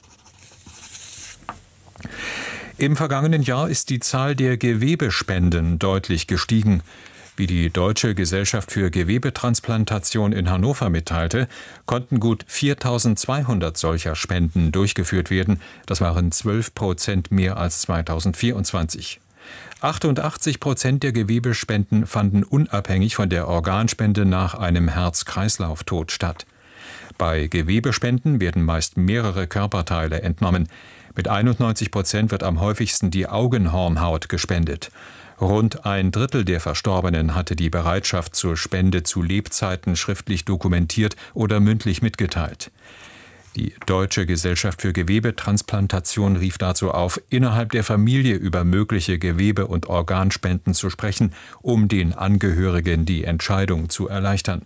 Im vergangenen Jahr ist die Zahl der Gewebespenden deutlich gestiegen. Wie die Deutsche Gesellschaft für Gewebetransplantation in Hannover mitteilte, konnten gut 4.200 solcher Spenden durchgeführt werden. Das waren 12% mehr als 2024. 88% der Gewebespenden fanden unabhängig von der Organspende nach einem Herz-Kreislauf-Tod statt. Bei Gewebespenden werden meist mehrere Körperteile entnommen. Mit 91% wird am häufigsten die Augenhornhaut gespendet. Rund 1/3 der Verstorbenen hatte die Bereitschaft zur Spende zu Lebzeiten schriftlich dokumentiert oder mündlich mitgeteilt. Die Deutsche Gesellschaft für Gewebetransplantation rief dazu auf, innerhalb der Familie über mögliche Gewebe- und Organspenden zu sprechen, um den Angehörigen die Entscheidung zu erleichtern.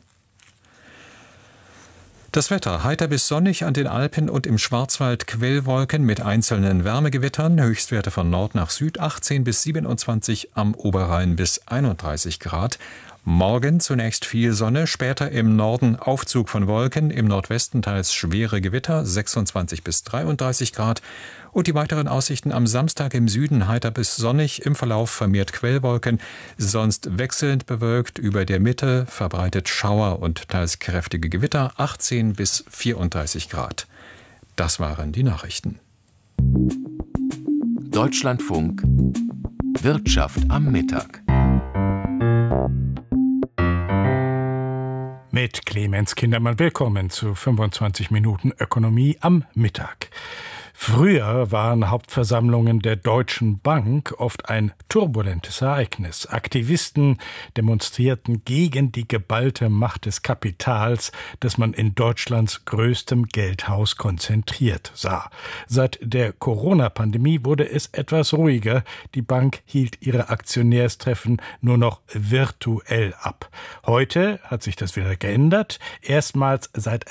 Das Wetter: heiter bis sonnig an den Alpen und im Schwarzwald Quellwolken mit einzelnen Wärmegewittern, Höchstwerte von Nord nach Süd 18 bis 27, am Oberrhein bis 31 Grad. Morgen zunächst viel Sonne, später im Norden Aufzug von Wolken, im Nordwesten teils schwere Gewitter, 26 bis 33 Grad. Und die weiteren Aussichten: am Samstag im Süden heiter bis sonnig, im Verlauf vermehrt Quellwolken, sonst wechselnd bewölkt, über der Mitte verbreitet Schauer und teils kräftige Gewitter, 18 bis 34 Grad. Das waren die Nachrichten. Deutschlandfunk Wirtschaft am Mittag. Mit Clemens Kindermann willkommen zu 25 Minuten Ökonomie am Mittag. Früher waren Hauptversammlungen der Deutschen Bank oft ein turbulentes Ereignis. Aktivisten demonstrierten gegen die geballte Macht des Kapitals, das man in Deutschlands größtem Geldhaus konzentriert sah. Seit der Corona-Pandemie wurde es etwas ruhiger. Die Bank hielt ihre Aktionärstreffen nur noch virtuell ab. Heute hat sich das wieder geändert. Erstmals seit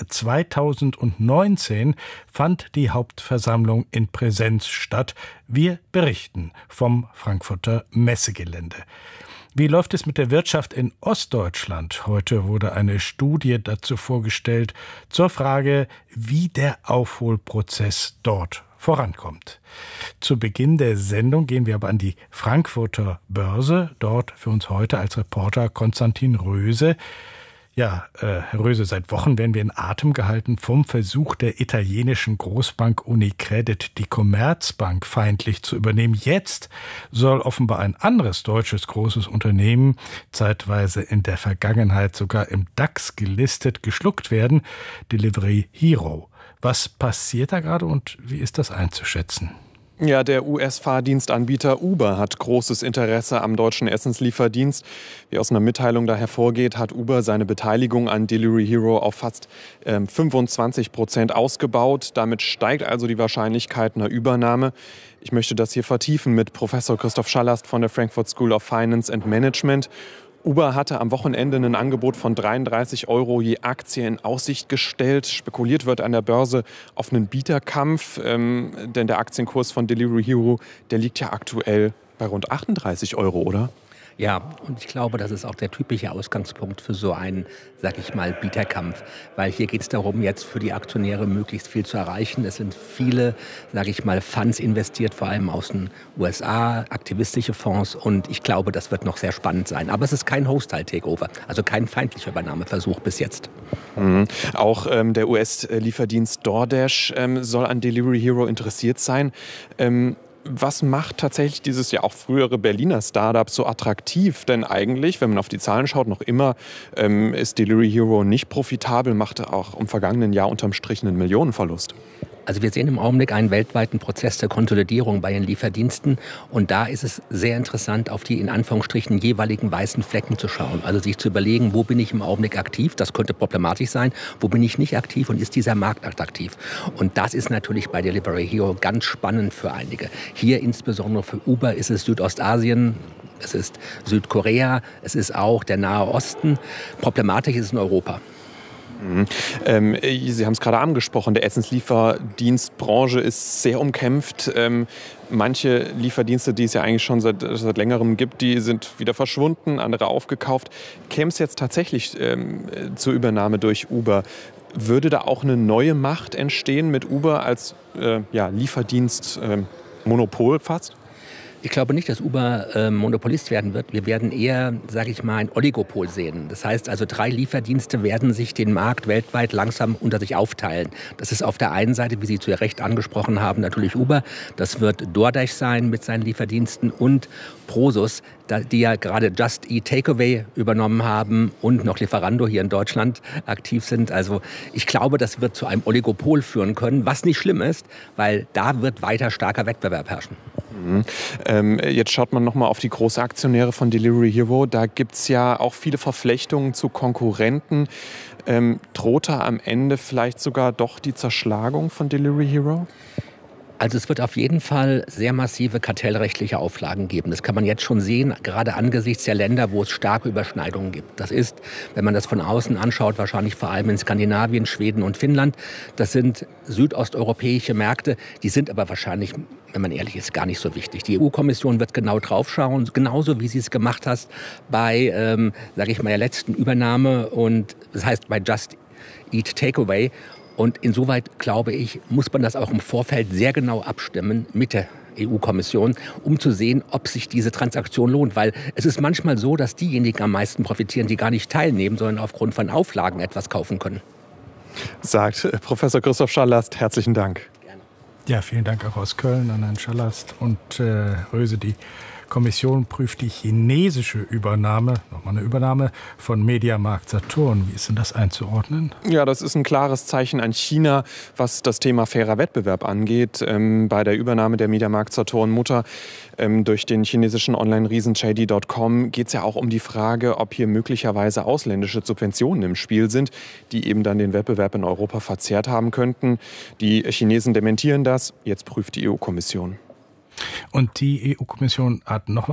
2019 fand die Hauptversammlung in Präsenz statt. Wir berichten vom Frankfurter Messegelände. Wie läuft es mit der Wirtschaft in Ostdeutschland? Heute wurde eine Studie dazu vorgestellt, zur Frage, wie der Aufholprozess dort vorankommt. Zu Beginn der Sendung gehen wir aber an die Frankfurter Börse. Dort für uns heute als Reporter Konstantin Röse. Ja, Herr Röse, seit Wochen werden wir in Atem gehalten vom Versuch der italienischen Großbank Unicredit, die Commerzbank feindlich zu übernehmen. Jetzt soll offenbar ein anderes deutsches großes Unternehmen, zeitweise in der Vergangenheit sogar im DAX gelistet, geschluckt werden, Delivery Hero. Was passiert da gerade und wie ist das einzuschätzen? Ja, der US-Fahrdienstanbieter Uber hat großes Interesse am deutschen Essenslieferdienst. Wie aus einer Mitteilung da hervorgeht, hat Uber seine Beteiligung an Delivery Hero auf fast 25% ausgebaut. Damit steigt also die Wahrscheinlichkeit einer Übernahme. Ich möchte das hier vertiefen mit Professor Christoph Schallast von der Frankfurt School of Finance and Management. Uber hatte am Wochenende ein Angebot von 33 € je Aktie in Aussicht gestellt. Spekuliert wird an der Börse auf einen Bieterkampf, denn der Aktienkurs von Delivery Hero, der liegt ja aktuell bei rund 38 €, oder? Ja, und ich glaube, das ist auch der typische Ausgangspunkt für so einen, sag ich mal, Bieterkampf. Weil hier geht es darum, jetzt für die Aktionäre möglichst viel zu erreichen. Es sind viele, sag ich mal, Funds investiert, vor allem aus den USA, aktivistische Fonds. Und ich glaube, das wird noch sehr spannend sein. Aber es ist kein Hostile-Takeover, also kein feindlicher Übernahmeversuch bis jetzt. Auch der US-Lieferdienst DoorDash soll an Delivery Hero interessiert sein. Was macht tatsächlich dieses ja auch frühere Berliner Startup so attraktiv? Denn eigentlich, wenn man auf die Zahlen schaut, noch immer ist Delivery Hero nicht profitabel, machte auch im vergangenen Jahr unterm Strich einen Millionenverlust. Also wir sehen im Augenblick einen weltweiten Prozess der Konsolidierung bei den Lieferdiensten. Und da ist es sehr interessant, auf die in Anführungsstrichen jeweiligen weißen Flecken zu schauen. Also sich zu überlegen, wo bin ich im Augenblick aktiv? Das könnte problematisch sein. Wo bin ich nicht aktiv und ist dieser Markt attraktiv? Und das ist natürlich bei Delivery Hero ganz spannend für einige. Hier insbesondere für Uber ist es Südostasien. Es ist Südkorea, es ist auch der Nahe Osten. Problematisch ist es in Europa. Sie haben es gerade angesprochen, der Essenslieferdienstbranche ist sehr umkämpft. Manche Lieferdienste, die es ja eigentlich schon seit längerem gibt, die sind wieder verschwunden, andere aufgekauft. Käme es jetzt tatsächlich zur Übernahme durch Uber, würde da auch eine neue Macht entstehen mit Uber als Lieferdienstmonopol fast? Ich glaube nicht, dass Uber Monopolist werden wird. Wir werden eher, sage ich mal, ein Oligopol sehen. Das heißt also, 3 Lieferdienste werden sich den Markt weltweit langsam unter sich aufteilen. Das ist auf der einen Seite, wie Sie zu Recht angesprochen haben, natürlich Uber. Das wird DoorDash sein mit seinen Lieferdiensten und Prosus, die ja gerade Just Eat Takeaway übernommen haben und noch Lieferando hier in Deutschland aktiv sind. Also ich glaube, das wird zu einem Oligopol führen können, was nicht schlimm ist, weil da wird weiter starker Wettbewerb herrschen. Jetzt schaut man noch mal auf die Großaktionäre von Delivery Hero. Da gibt es ja auch viele Verflechtungen zu Konkurrenten. Droht da am Ende vielleicht sogar doch die Zerschlagung von Delivery Hero? Also es wird auf jeden Fall sehr massive kartellrechtliche Auflagen geben. Das kann man jetzt schon sehen, gerade angesichts der Länder, wo es starke Überschneidungen gibt. Das ist, wenn man das von außen anschaut, wahrscheinlich vor allem in Skandinavien, Schweden und Finnland. Das sind südosteuropäische Märkte, die sind aber wahrscheinlich, wenn man ehrlich ist, gar nicht so wichtig. Die EU-Kommission wird genau drauf schauen, genauso wie sie es gemacht hat bei, sage ich mal, der letzten Übernahme und das heißt bei Just Eat Takeaway. Und insoweit, glaube ich, muss man das auch im Vorfeld sehr genau abstimmen mit der EU-Kommission, um zu sehen, ob sich diese Transaktion lohnt. Weil es ist manchmal so, dass diejenigen am meisten profitieren, die gar nicht teilnehmen, sondern aufgrund von Auflagen etwas kaufen können. Sagt Professor Christoph Schallast. Herzlichen Dank. Gerne. Ja, vielen Dank auch aus Köln an Herrn Schallast und Röse. Die Kommission prüft die chinesische Übernahme, nochmal eine Übernahme von Mediamarkt Saturn. Wie ist denn das einzuordnen? Ja, das ist ein klares Zeichen an China, was das Thema fairer Wettbewerb angeht. Bei der Übernahme der Mediamarkt Saturn Mutter durch den chinesischen Online-Riesen JD.com geht es ja auch um die Frage, ob hier möglicherweise ausländische Subventionen im Spiel sind, die eben dann den Wettbewerb in Europa verzerrt haben könnten. Die Chinesen dementieren das. Jetzt prüft die EU-Kommission. Und die EU-Kommission hat noch